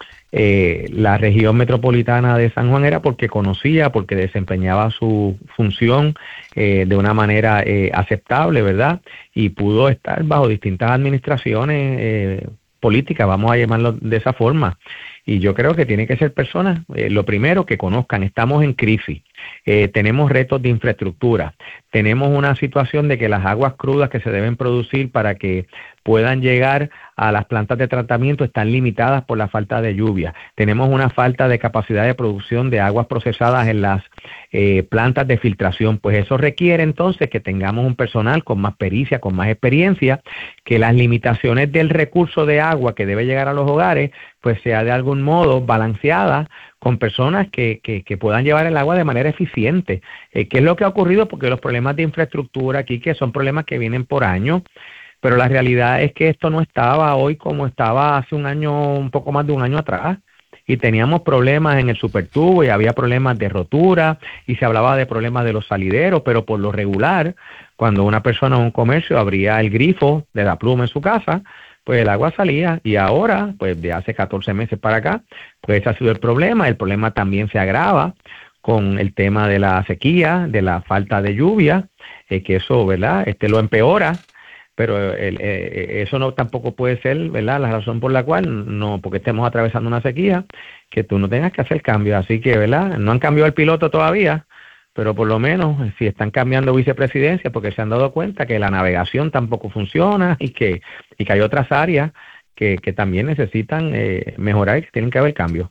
eh, la región metropolitana de San Juan era porque conocía, porque desempeñaba su función eh, de una manera eh, aceptable, ¿verdad? Y pudo estar bajo distintas administraciones eh, políticas, vamos a llamarlo de esa forma. Y yo creo que tienen que ser personas, eh, lo primero, que conozcan, estamos en crisis, eh, tenemos retos de infraestructura, tenemos una situación de que las aguas crudas que se deben producir para que puedan llegar a las plantas de tratamiento están limitadas por la falta de lluvia. Tenemos una falta de capacidad de producción de aguas procesadas en las eh, plantas de filtración. Pues eso requiere entonces que tengamos un personal con más pericia, con más experiencia, que las limitaciones del recurso de agua que debe llegar a los hogares pues sea de algún modo balanceada con personas que, que, que puedan llevar el agua de manera eficiente. Eh, ¿Qué es lo que ha ocurrido? Porque los problemas de infraestructura aquí, que son problemas que vienen por años, pero la realidad es que esto no estaba hoy como estaba hace un año, un poco más de un año atrás, y teníamos problemas en el supertubo y había problemas de rotura y se hablaba de problemas de los salideros, pero por lo regular, cuando una persona o un comercio abría el grifo de la pluma en su casa, pues el agua salía, y ahora, pues de hace catorce meses para acá, pues ese ha sido el problema. El problema también se agrava con el tema de la sequía, de la falta de lluvia, eh, que eso, ¿verdad?, este lo empeora. Pero el, eh, eso no tampoco puede ser, ¿verdad?, la razón por la cual, no porque estemos atravesando una sequía, que tú no tengas que hacer cambios. Así que, ¿verdad?, no han cambiado el piloto todavía, pero por lo menos si están cambiando vicepresidencia, porque se han dado cuenta que la navegación tampoco funciona y que, y que hay otras áreas que, que también necesitan eh, mejorar y que tienen que haber cambios.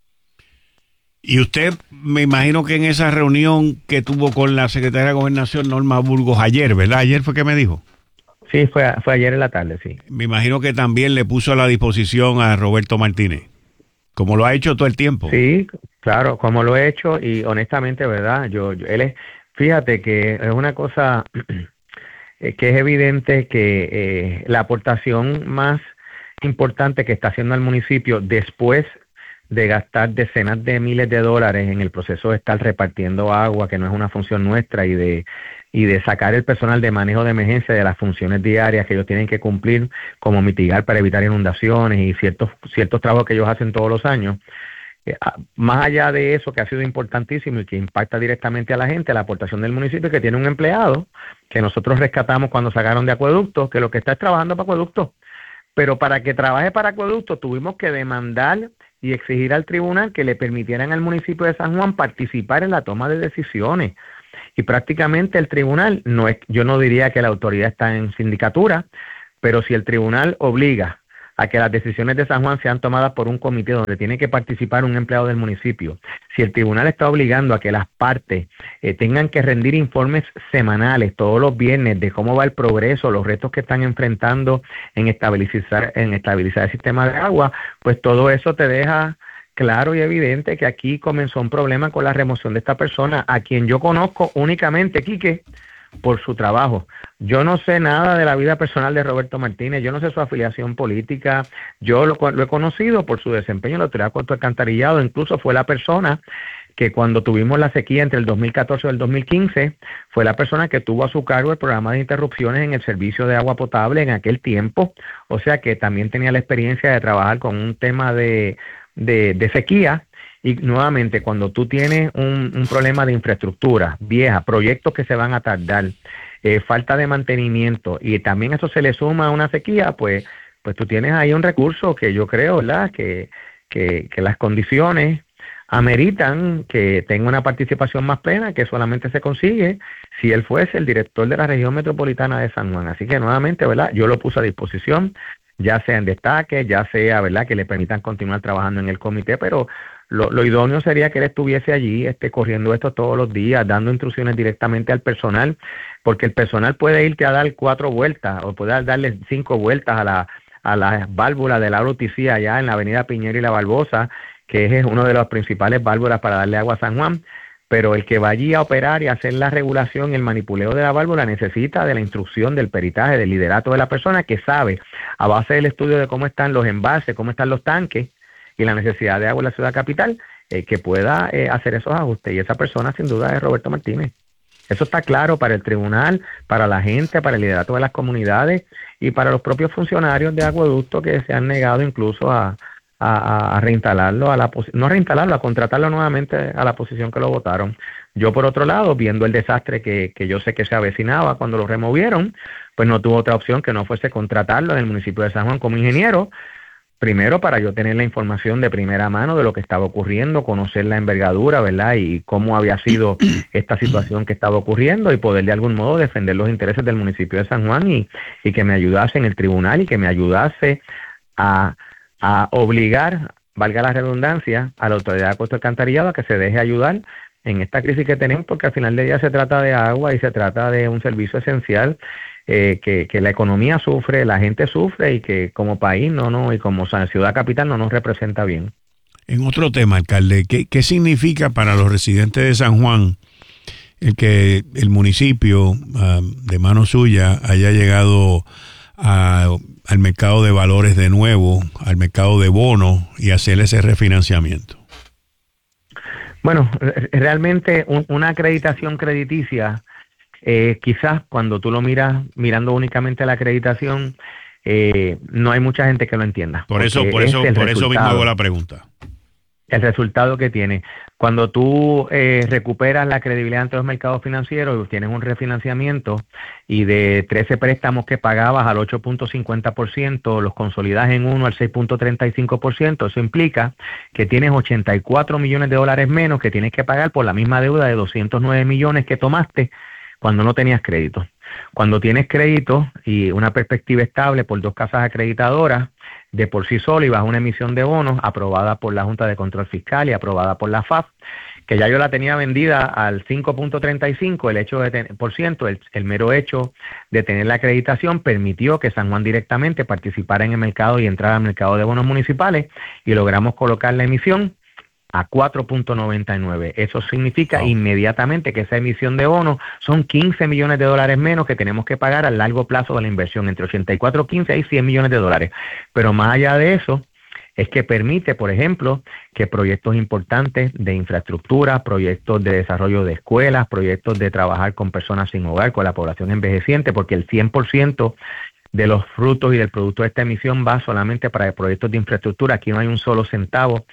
Y usted, me imagino que en esa reunión que tuvo con la secretaria de Gobernación, Norma Burgos, ayer, ¿verdad? Ayer fue que me dijo. Sí, fue, fue ayer en la tarde, sí. Me imagino que también le puso a la disposición a Roberto Martínez, como lo ha hecho todo el tiempo. Sí, claro, como lo he hecho, y honestamente, ¿verdad? Yo, yo él es, fíjate que es una cosa eh, que es evidente que eh, la aportación más importante que está haciendo al municipio después de gastar decenas de miles de dólares en el proceso de estar repartiendo agua, que no es una función nuestra, y de y de sacar el personal de manejo de emergencia de las funciones diarias que ellos tienen que cumplir, como mitigar para evitar inundaciones y ciertos ciertos trabajos que ellos hacen todos los años, Eh, más allá de eso, que ha sido importantísimo y que impacta directamente a la gente, la aportación del municipio, que tiene un empleado que nosotros rescatamos cuando sacaron de acueducto, que lo que está es trabajando para acueducto. Pero para que trabaje para acueducto tuvimos que demandar y exigir al tribunal que le permitieran al municipio de San Juan participar en la toma de decisiones. Y prácticamente el tribunal, no es, yo no diría que la autoridad está en sindicatura, pero si el tribunal obliga a que las decisiones de San Juan sean tomadas por un comité donde tiene que participar un empleado del municipio, si el tribunal está obligando a que las partes eh, tengan que rendir informes semanales todos los viernes de cómo va el progreso, los retos que están enfrentando en estabilizar, en estabilizar el sistema de agua, pues todo eso te deja claro y evidente que aquí comenzó un problema con la remoción de esta persona, a quien yo conozco únicamente, Quique, por su trabajo. Yo no sé nada de la vida personal de Roberto Martínez, yo no sé su afiliación política, yo lo, lo he conocido por su desempeño en la Autoridad de Acueducto Alcantarillado, incluso fue la persona que cuando tuvimos la sequía entre el dos mil catorce y el dos mil quince, fue la persona que tuvo a su cargo el programa de interrupciones en el servicio de agua potable en aquel tiempo, o sea que también tenía la experiencia de trabajar con un tema de, de, de sequía. Y nuevamente, cuando tú tienes un, un problema de infraestructura vieja, proyectos que se van a tardar, eh, falta de mantenimiento, y también eso se le suma a una sequía, pues pues tú tienes ahí un recurso que yo creo, ¿verdad?, que, que, que las condiciones ameritan que tenga una participación más plena, que solamente se consigue si él fuese el director de la región metropolitana de San Juan. Así que nuevamente, ¿verdad?, yo lo puse a disposición, ya sea en destaque, ya sea, ¿verdad?, que le permitan continuar trabajando en el comité, pero Lo, lo idóneo sería que él estuviese allí este, corriendo esto todos los días, dando instrucciones directamente al personal, porque el personal puede irte a dar cuatro vueltas o puede darle cinco vueltas a la a las válvulas de la O T C allá en la avenida Piñero y la Barbosa, que es uno de los principales válvulas para darle agua a San Juan, pero el que va allí a operar y hacer la regulación y el manipuleo de la válvula necesita de la instrucción, del peritaje, del liderato de la persona que sabe, a base del estudio de cómo están los embalses, cómo están los tanques, y la necesidad de agua en la ciudad capital, eh, que pueda eh, hacer esos ajustes. Y esa persona sin duda es Roberto Martínez. Eso está claro para el tribunal, para la gente, para el liderato de las comunidades y para los propios funcionarios de acueducto que se han negado incluso a, a, a reinstalarlo, a la no a reinstalarlo, a contratarlo nuevamente a la posición que lo votaron. Yo, por otro lado, viendo el desastre que, que yo sé que se avecinaba cuando lo removieron, pues no tuvo otra opción que no fuese contratarlo en el municipio de San Juan como ingeniero. Primero, para yo tener la información de primera mano de lo que estaba ocurriendo, conocer la envergadura, ¿verdad?, y cómo había sido esta situación que estaba ocurriendo y poder de algún modo defender los intereses del municipio de San Juan y, y que me ayudase en el tribunal y que me ayudase a, a obligar, valga la redundancia, a la Autoridad de Acueducto Alcantarillado a que se deje ayudar en esta crisis que tenemos, porque al final del día se trata de agua y se trata de un servicio esencial. Eh, que, que la economía sufre, la gente sufre y que como país no, no y como ciudad capital no nos representa bien. En otro tema, alcalde, ¿qué, qué significa para los residentes de San Juan el que el municipio, uh, de mano suya, haya llegado a, al mercado de valores de nuevo, al mercado de bonos y hacer ese refinanciamiento? Bueno, realmente un, una acreditación crediticia, Eh, quizás cuando tú lo miras, mirando únicamente la acreditación, eh, no hay mucha gente que lo entienda. Por eso, por eso, por eso mismo hago la pregunta. El resultado que tiene. Cuando tú eh, recuperas la credibilidad ante los mercados financieros, tienes un refinanciamiento y de trece préstamos que pagabas al ocho punto cincuenta por ciento, los consolidas en uno al seis punto treinta y cinco por ciento. Eso implica que tienes ochenta y cuatro millones de dólares menos que tienes que pagar por la misma deuda de doscientos nueve millones que tomaste cuando no tenías crédito. Cuando tienes crédito y una perspectiva estable por dos casas acreditadoras, de por sí solo y bajo una emisión de bonos aprobada por la Junta de Control Fiscal y aprobada por la F A F, que ya yo la tenía vendida al cinco punto treinta y cinco, el hecho de tener, por ciento, el, el mero hecho de tener la acreditación permitió que San Juan directamente participara en el mercado y entrara al mercado de bonos municipales y logramos colocar la emisión a cuatro punto noventa y nueve. Eso significa oh. inmediatamente que esa emisión de bonos son quince millones de dólares menos que tenemos que pagar a largo plazo de la inversión. Entre ochenta y cuatro, quince y cien millones de dólares. Pero más allá de eso, es que permite, por ejemplo, que proyectos importantes de infraestructura, proyectos de desarrollo de escuelas, proyectos de trabajar con personas sin hogar, con la población envejeciente, porque el cien por ciento de los frutos y del producto de esta emisión va solamente para proyectos de infraestructura. Aquí no hay un solo centavo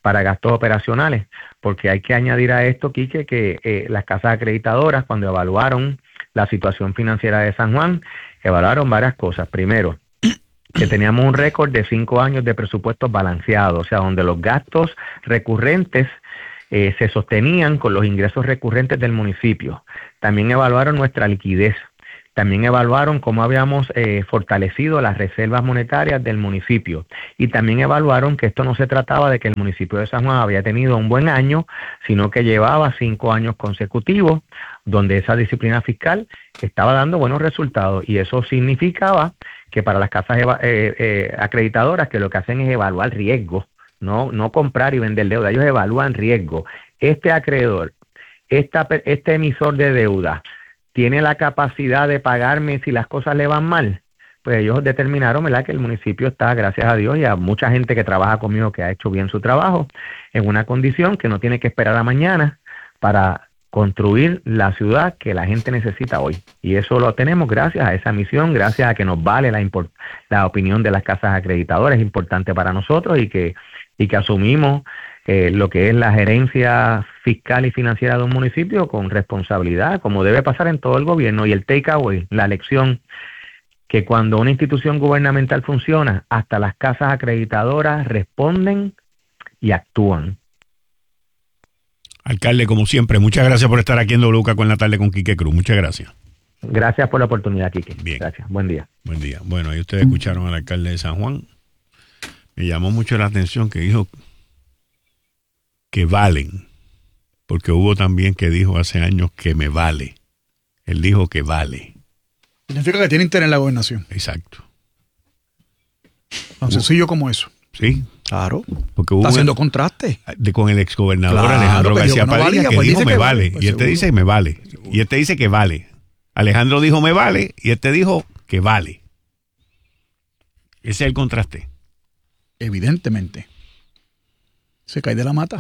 para gastos operacionales, porque hay que añadir a esto, Quique, que eh, las casas acreditadoras, cuando evaluaron la situación financiera de San Juan, evaluaron varias cosas. Primero, que teníamos un récord de cinco años de presupuestos balanceados, o sea, donde los gastos recurrentes eh, se sostenían con los ingresos recurrentes del municipio. También evaluaron nuestra liquidez. También evaluaron cómo habíamos eh, fortalecido las reservas monetarias del municipio. Y también evaluaron que esto no se trataba de que el municipio de San Juan había tenido un buen año, sino que llevaba cinco años consecutivos donde esa disciplina fiscal estaba dando buenos resultados. Y eso significaba que para las casas eva- eh, eh, acreditadoras, que lo que hacen es evaluar riesgo, no, no comprar y vender deuda, ellos evalúan riesgo. Este acreedor, esta, este emisor de deuda, ¿tiene la capacidad de pagarme si las cosas le van mal? Pues ellos determinaron, ¿verdad?, que el municipio está, gracias a Dios y a mucha gente que trabaja conmigo que ha hecho bien su trabajo, en una condición que no tiene que esperar a mañana para construir la ciudad que la gente necesita hoy. Y eso lo tenemos gracias a esa misión, gracias a que nos vale la, import- la opinión de las casas acreditadoras, es importante para nosotros y que, y que asumimos Eh, lo que es la gerencia fiscal y financiera de un municipio con responsabilidad, como debe pasar en todo el gobierno. Y el takeaway, la lección, que cuando una institución gubernamental funciona, hasta las casas acreditadoras responden y actúan. Alcalde, como siempre, muchas gracias por estar aquí en W K con la tarde con Quique Cruz. Muchas gracias. Gracias por la oportunidad, Quique. Bien. Gracias. Buen día. Buen día. Bueno, ahí ustedes escucharon al alcalde de San Juan. Me llamó mucho la atención que dijo que valen, porque hubo también que dijo hace años que me vale. Él dijo que vale. Significa que tiene interés en la gobernación. Exacto. Tan sencillo como eso. Sí. Claro. Porque hubo Está haciendo contraste. de, con el exgobernador Claro, Alejandro que García dijo que no Padilla, valía, que pues dijo dice me que vale. vale, pues y este seguro. dice me vale. Y este dice que vale. Alejandro dijo me vale y este dijo que vale. Ese es el contraste. Evidentemente. Se cae de la mata.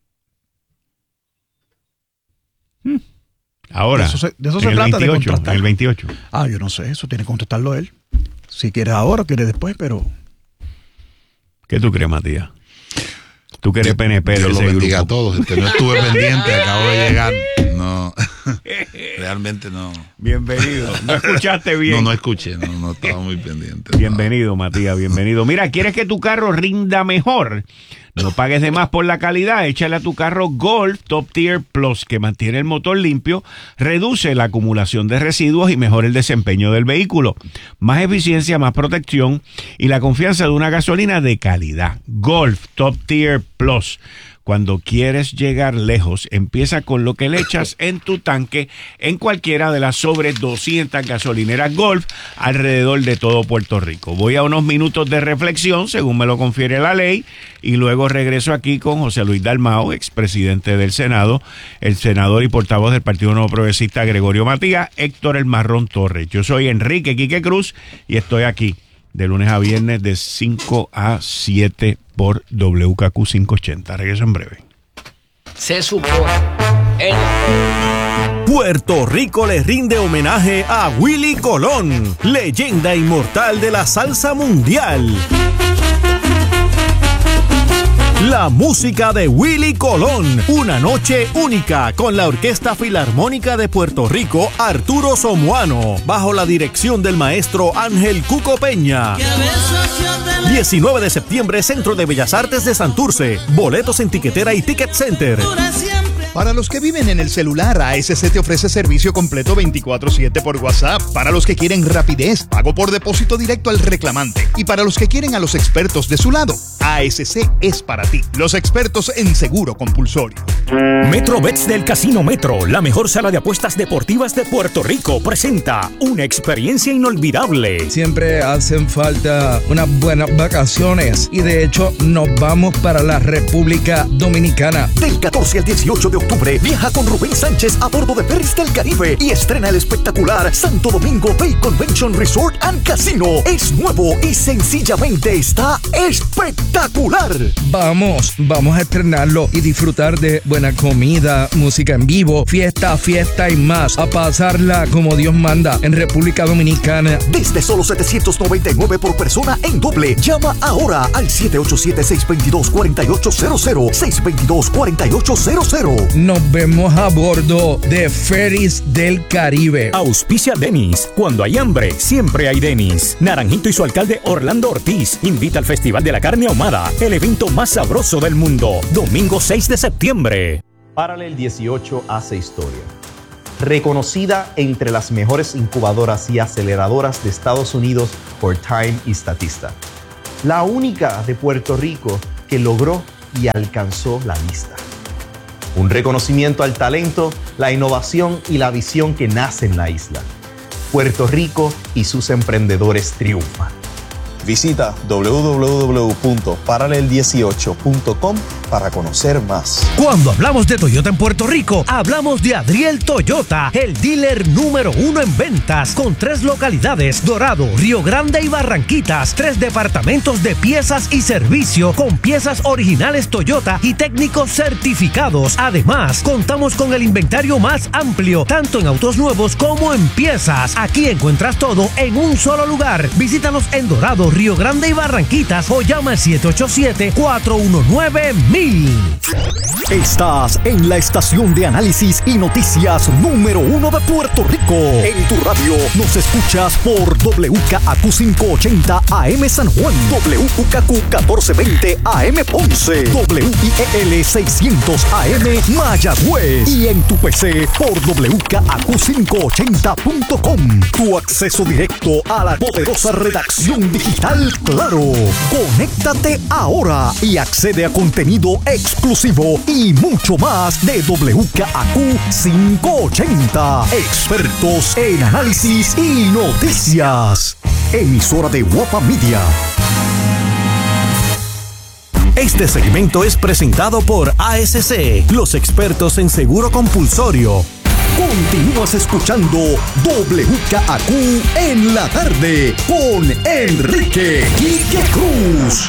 Hmm. Ahora, de eso se, de eso en se el trata veintiocho, de contrastar. en el veintiocho. Ah, yo no sé, eso tiene que contestarlo él. Si quiere ahora o quiere después, pero... ¿Qué tú crees, Matías? Tú que eres P N P de Dios lo ese bendiga grupo. a todos. Este, no estuve pendiente, acabo de llegar. No, realmente no. Bienvenido. ¿No escuchaste bien? No, no escuché, no, no estaba muy pendiente. Bienvenido, Matías, bienvenido. Mira, ¿quieres que tu carro rinda mejor? No pagues de más por la calidad. Échale a tu carro Golf Top Tier Plus, que mantiene el motor limpio, reduce la acumulación de residuos y mejora el desempeño del vehículo. Más eficiencia, más protección y la confianza de una gasolina de calidad. Golf Top Tier Plus. Cuando quieres llegar lejos, empieza con lo que le echas en tu tanque en cualquiera de las sobre doscientas gasolineras Golf alrededor de todo Puerto Rico. Voy a unos minutos de reflexión, según me lo confiere la ley, y luego regreso aquí con José Luis Dalmau, expresidente del Senado, el senador y portavoz del Partido Nuevo Progresista Gregorio Matías, Héctor El Marrón Torres. Yo soy Enrique Quique Cruz y estoy aquí de lunes a viernes de cinco a siete por W K Q quinientos ochenta. Regreso en breve. Se supone. El... Puerto Rico le rinde homenaje a Willy Colón, leyenda inmortal de la salsa mundial. La música de Willy Colón, una noche única con la Orquesta Filarmónica de Puerto Rico, Arturo Somoano, bajo la dirección del maestro Ángel Cuco Peña. diecinueve de septiembre, Centro de Bellas Artes de Santurce. Boletos en Tiquetera y Ticket Center. Para los que viven en el celular, A S C te ofrece servicio completo veinticuatro siete por WhatsApp. Para los que quieren rapidez, pago por depósito directo al reclamante. Y para los que quieren a los expertos de su lado, A S C es para ti. Los expertos en seguro compulsorio. MetroBets del Casino Metro, la mejor sala de apuestas deportivas de Puerto Rico, presenta una experiencia inolvidable. Siempre hacen falta unas buenas vacaciones y de hecho nos vamos para la República Dominicana. Del catorce al dieciocho de octubre octubre, viaja con Rubén Sánchez a bordo de Ferries del Caribe y estrena el espectacular Santo Domingo Bay Convention Resort and Casino. Es nuevo y sencillamente está espectacular. Vamos, vamos a estrenarlo y disfrutar de buena comida, música en vivo, fiesta, fiesta y más. A pasarla como Dios manda en República Dominicana. Desde solo setecientos noventa y nueve por persona en doble. Llama ahora al siete ocho siete, seis dos dos, cuatro ocho cero cero, seis dos dos, cuatro ocho cero cero. Nos vemos a bordo de Ferries del Caribe. Auspicia Denis. Cuando hay hambre, siempre hay Denis. Naranjito y su alcalde Orlando Ortiz invita al Festival de la Carne Ahumada, el evento más sabroso del mundo. Domingo seis de septiembre. Paralel dieciocho hace historia. Reconocida entre las mejores incubadoras y aceleradoras de Estados Unidos por Time y Statista. La única de Puerto Rico que logró y alcanzó la lista. Un reconocimiento al talento, la innovación y la visión que nace en la isla. Puerto Rico y sus emprendedores triunfan. Visita doble u doble u doble u punto paralel dieciocho punto com para conocer más. Cuando hablamos de Toyota en Puerto Rico, hablamos de Adriel Toyota, el dealer número uno en ventas, con tres localidades: Dorado, Río Grande y Barranquitas. Tres departamentos de piezas y servicio con piezas originales Toyota y técnicos certificados. Además, contamos con el inventario más amplio, tanto en autos nuevos como en piezas. Aquí encuentras todo en un solo lugar. Visítanos en Dorado, Río Grande y Barranquitas o llama al siete ocho siete, cuatro uno nueve, mil. Estás en la estación de análisis y noticias número uno de Puerto Rico. En tu radio nos escuchas por W K A Q quinientos ochenta A M San Juan, W K Q catorce veinte A M Ponce, W I E L seiscientos A M Mayagüez y en tu P C por W K A Q quinientos ochenta punto com. Tu acceso directo a la poderosa redacción digital Claro. Conéctate ahora y accede a contenido exclusivo y mucho más de W K A Q quinientos ochenta. Expertos en análisis y noticias. Emisora de Guapa Media. Este segmento es presentado por A S C, los expertos en seguro compulsorio. Continúas escuchando W K A Q en la tarde con Enrique Quique Cruz.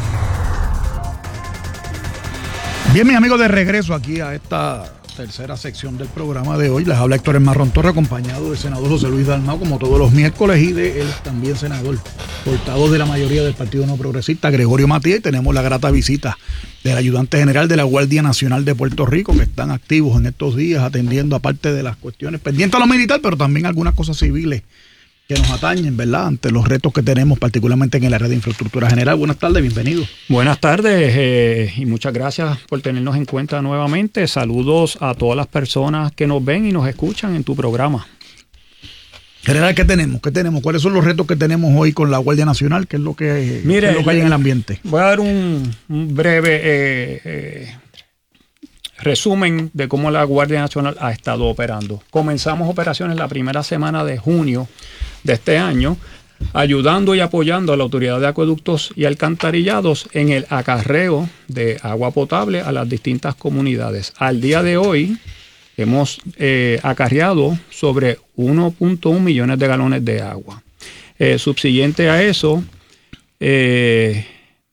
Bien, mis amigos, de regreso aquí a esta tercera sección del programa de hoy. Les habla Héctor Marrón Torres, acompañado del senador José Luis Dalmau, como todos los miércoles, y de él también senador, portavoz de la mayoría del Partido No Progresista, Gregorio Matías. Y tenemos la grata visita del ayudante general de la Guardia Nacional de Puerto Rico, que están activos en estos días atendiendo, aparte de las cuestiones pendientes a lo militar, pero también algunas cosas civiles que nos atañen, ¿verdad?, ante los retos que tenemos, particularmente en el área de infraestructura general. Buenas tardes, bienvenido. Buenas tardes eh, y muchas gracias por tenernos en cuenta nuevamente. Saludos a todas las personas que nos ven y nos escuchan en tu programa. General, ¿qué tenemos? ¿Qué tenemos? ¿Cuáles son los retos que tenemos hoy con la Guardia Nacional? ¿Qué es lo que, Mire, qué es lo que hay en el ambiente? Voy a dar un, un breve eh, eh, resumen de cómo la Guardia Nacional ha estado operando. Comenzamos operaciones la primera semana de junio de este año, ayudando y apoyando a la Autoridad de Acueductos y Alcantarillados en el acarreo de agua potable a las distintas comunidades. Al día de hoy hemos eh, acarreado sobre uno punto uno millones de galones de agua. Eh, subsiguiente a eso, eh,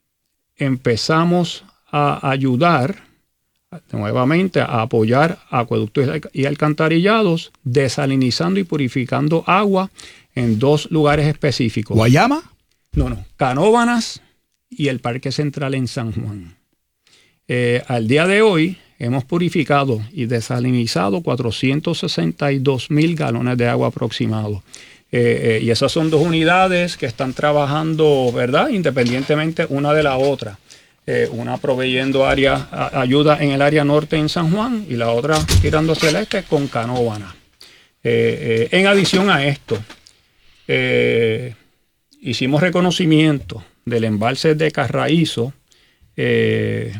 empezamos a ayudar nuevamente a apoyar a acueductos y alcantarillados, desalinizando y purificando agua en dos lugares específicos. ¿Guayama? No, no. Canóvanas y el Parque Central en San Juan. Eh, al día de hoy hemos purificado y desalinizado cuatrocientos sesenta y dos mil galones de agua aproximados. Eh, eh, y esas son dos unidades que están trabajando, ¿verdad?, independientemente una de la otra. Eh, una proveyendo área, a, ayuda en el área norte en San Juan y la otra tirando hacia el este con Canóvana. Eh, eh, en adición a esto, eh, hicimos reconocimiento del embalse de Carraízo eh,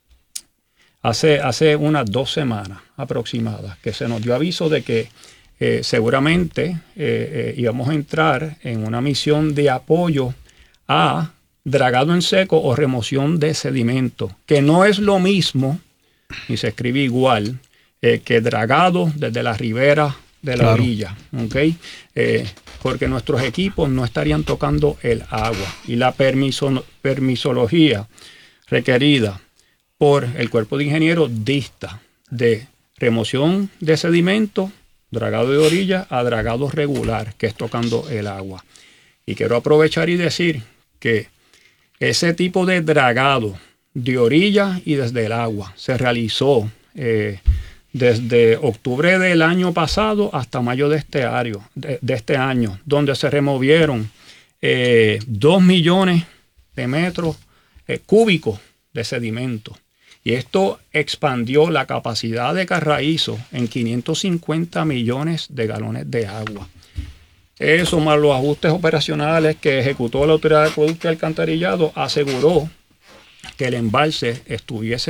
hace, hace unas dos semanas aproximadas, que se nos dio aviso de que eh, seguramente eh, eh, íbamos a entrar en una misión de apoyo a dragado en seco o remoción de sedimento, que no es lo mismo, ni se escribe igual, eh, que dragado desde la ribera de la Claro. orilla, ¿ok? Eh, porque nuestros equipos no estarían tocando el agua y la permiso, permisología requerida por el cuerpo de ingenieros dista de remoción de sedimento, dragado de orilla a dragado regular, que es tocando el agua. Y quiero aprovechar y decir que ese tipo de dragado de orilla y desde el agua se realizó eh, desde octubre del año pasado hasta mayo de este año, de, de este año donde se removieron eh, dos millones de metros eh, cúbicos de sedimento. Y esto expandió la capacidad de Carraízo en quinientos cincuenta millones de galones de agua. Eso más los ajustes operacionales que ejecutó la Autoridad de Acueducto y Alcantarillado aseguró que el embalse estuviese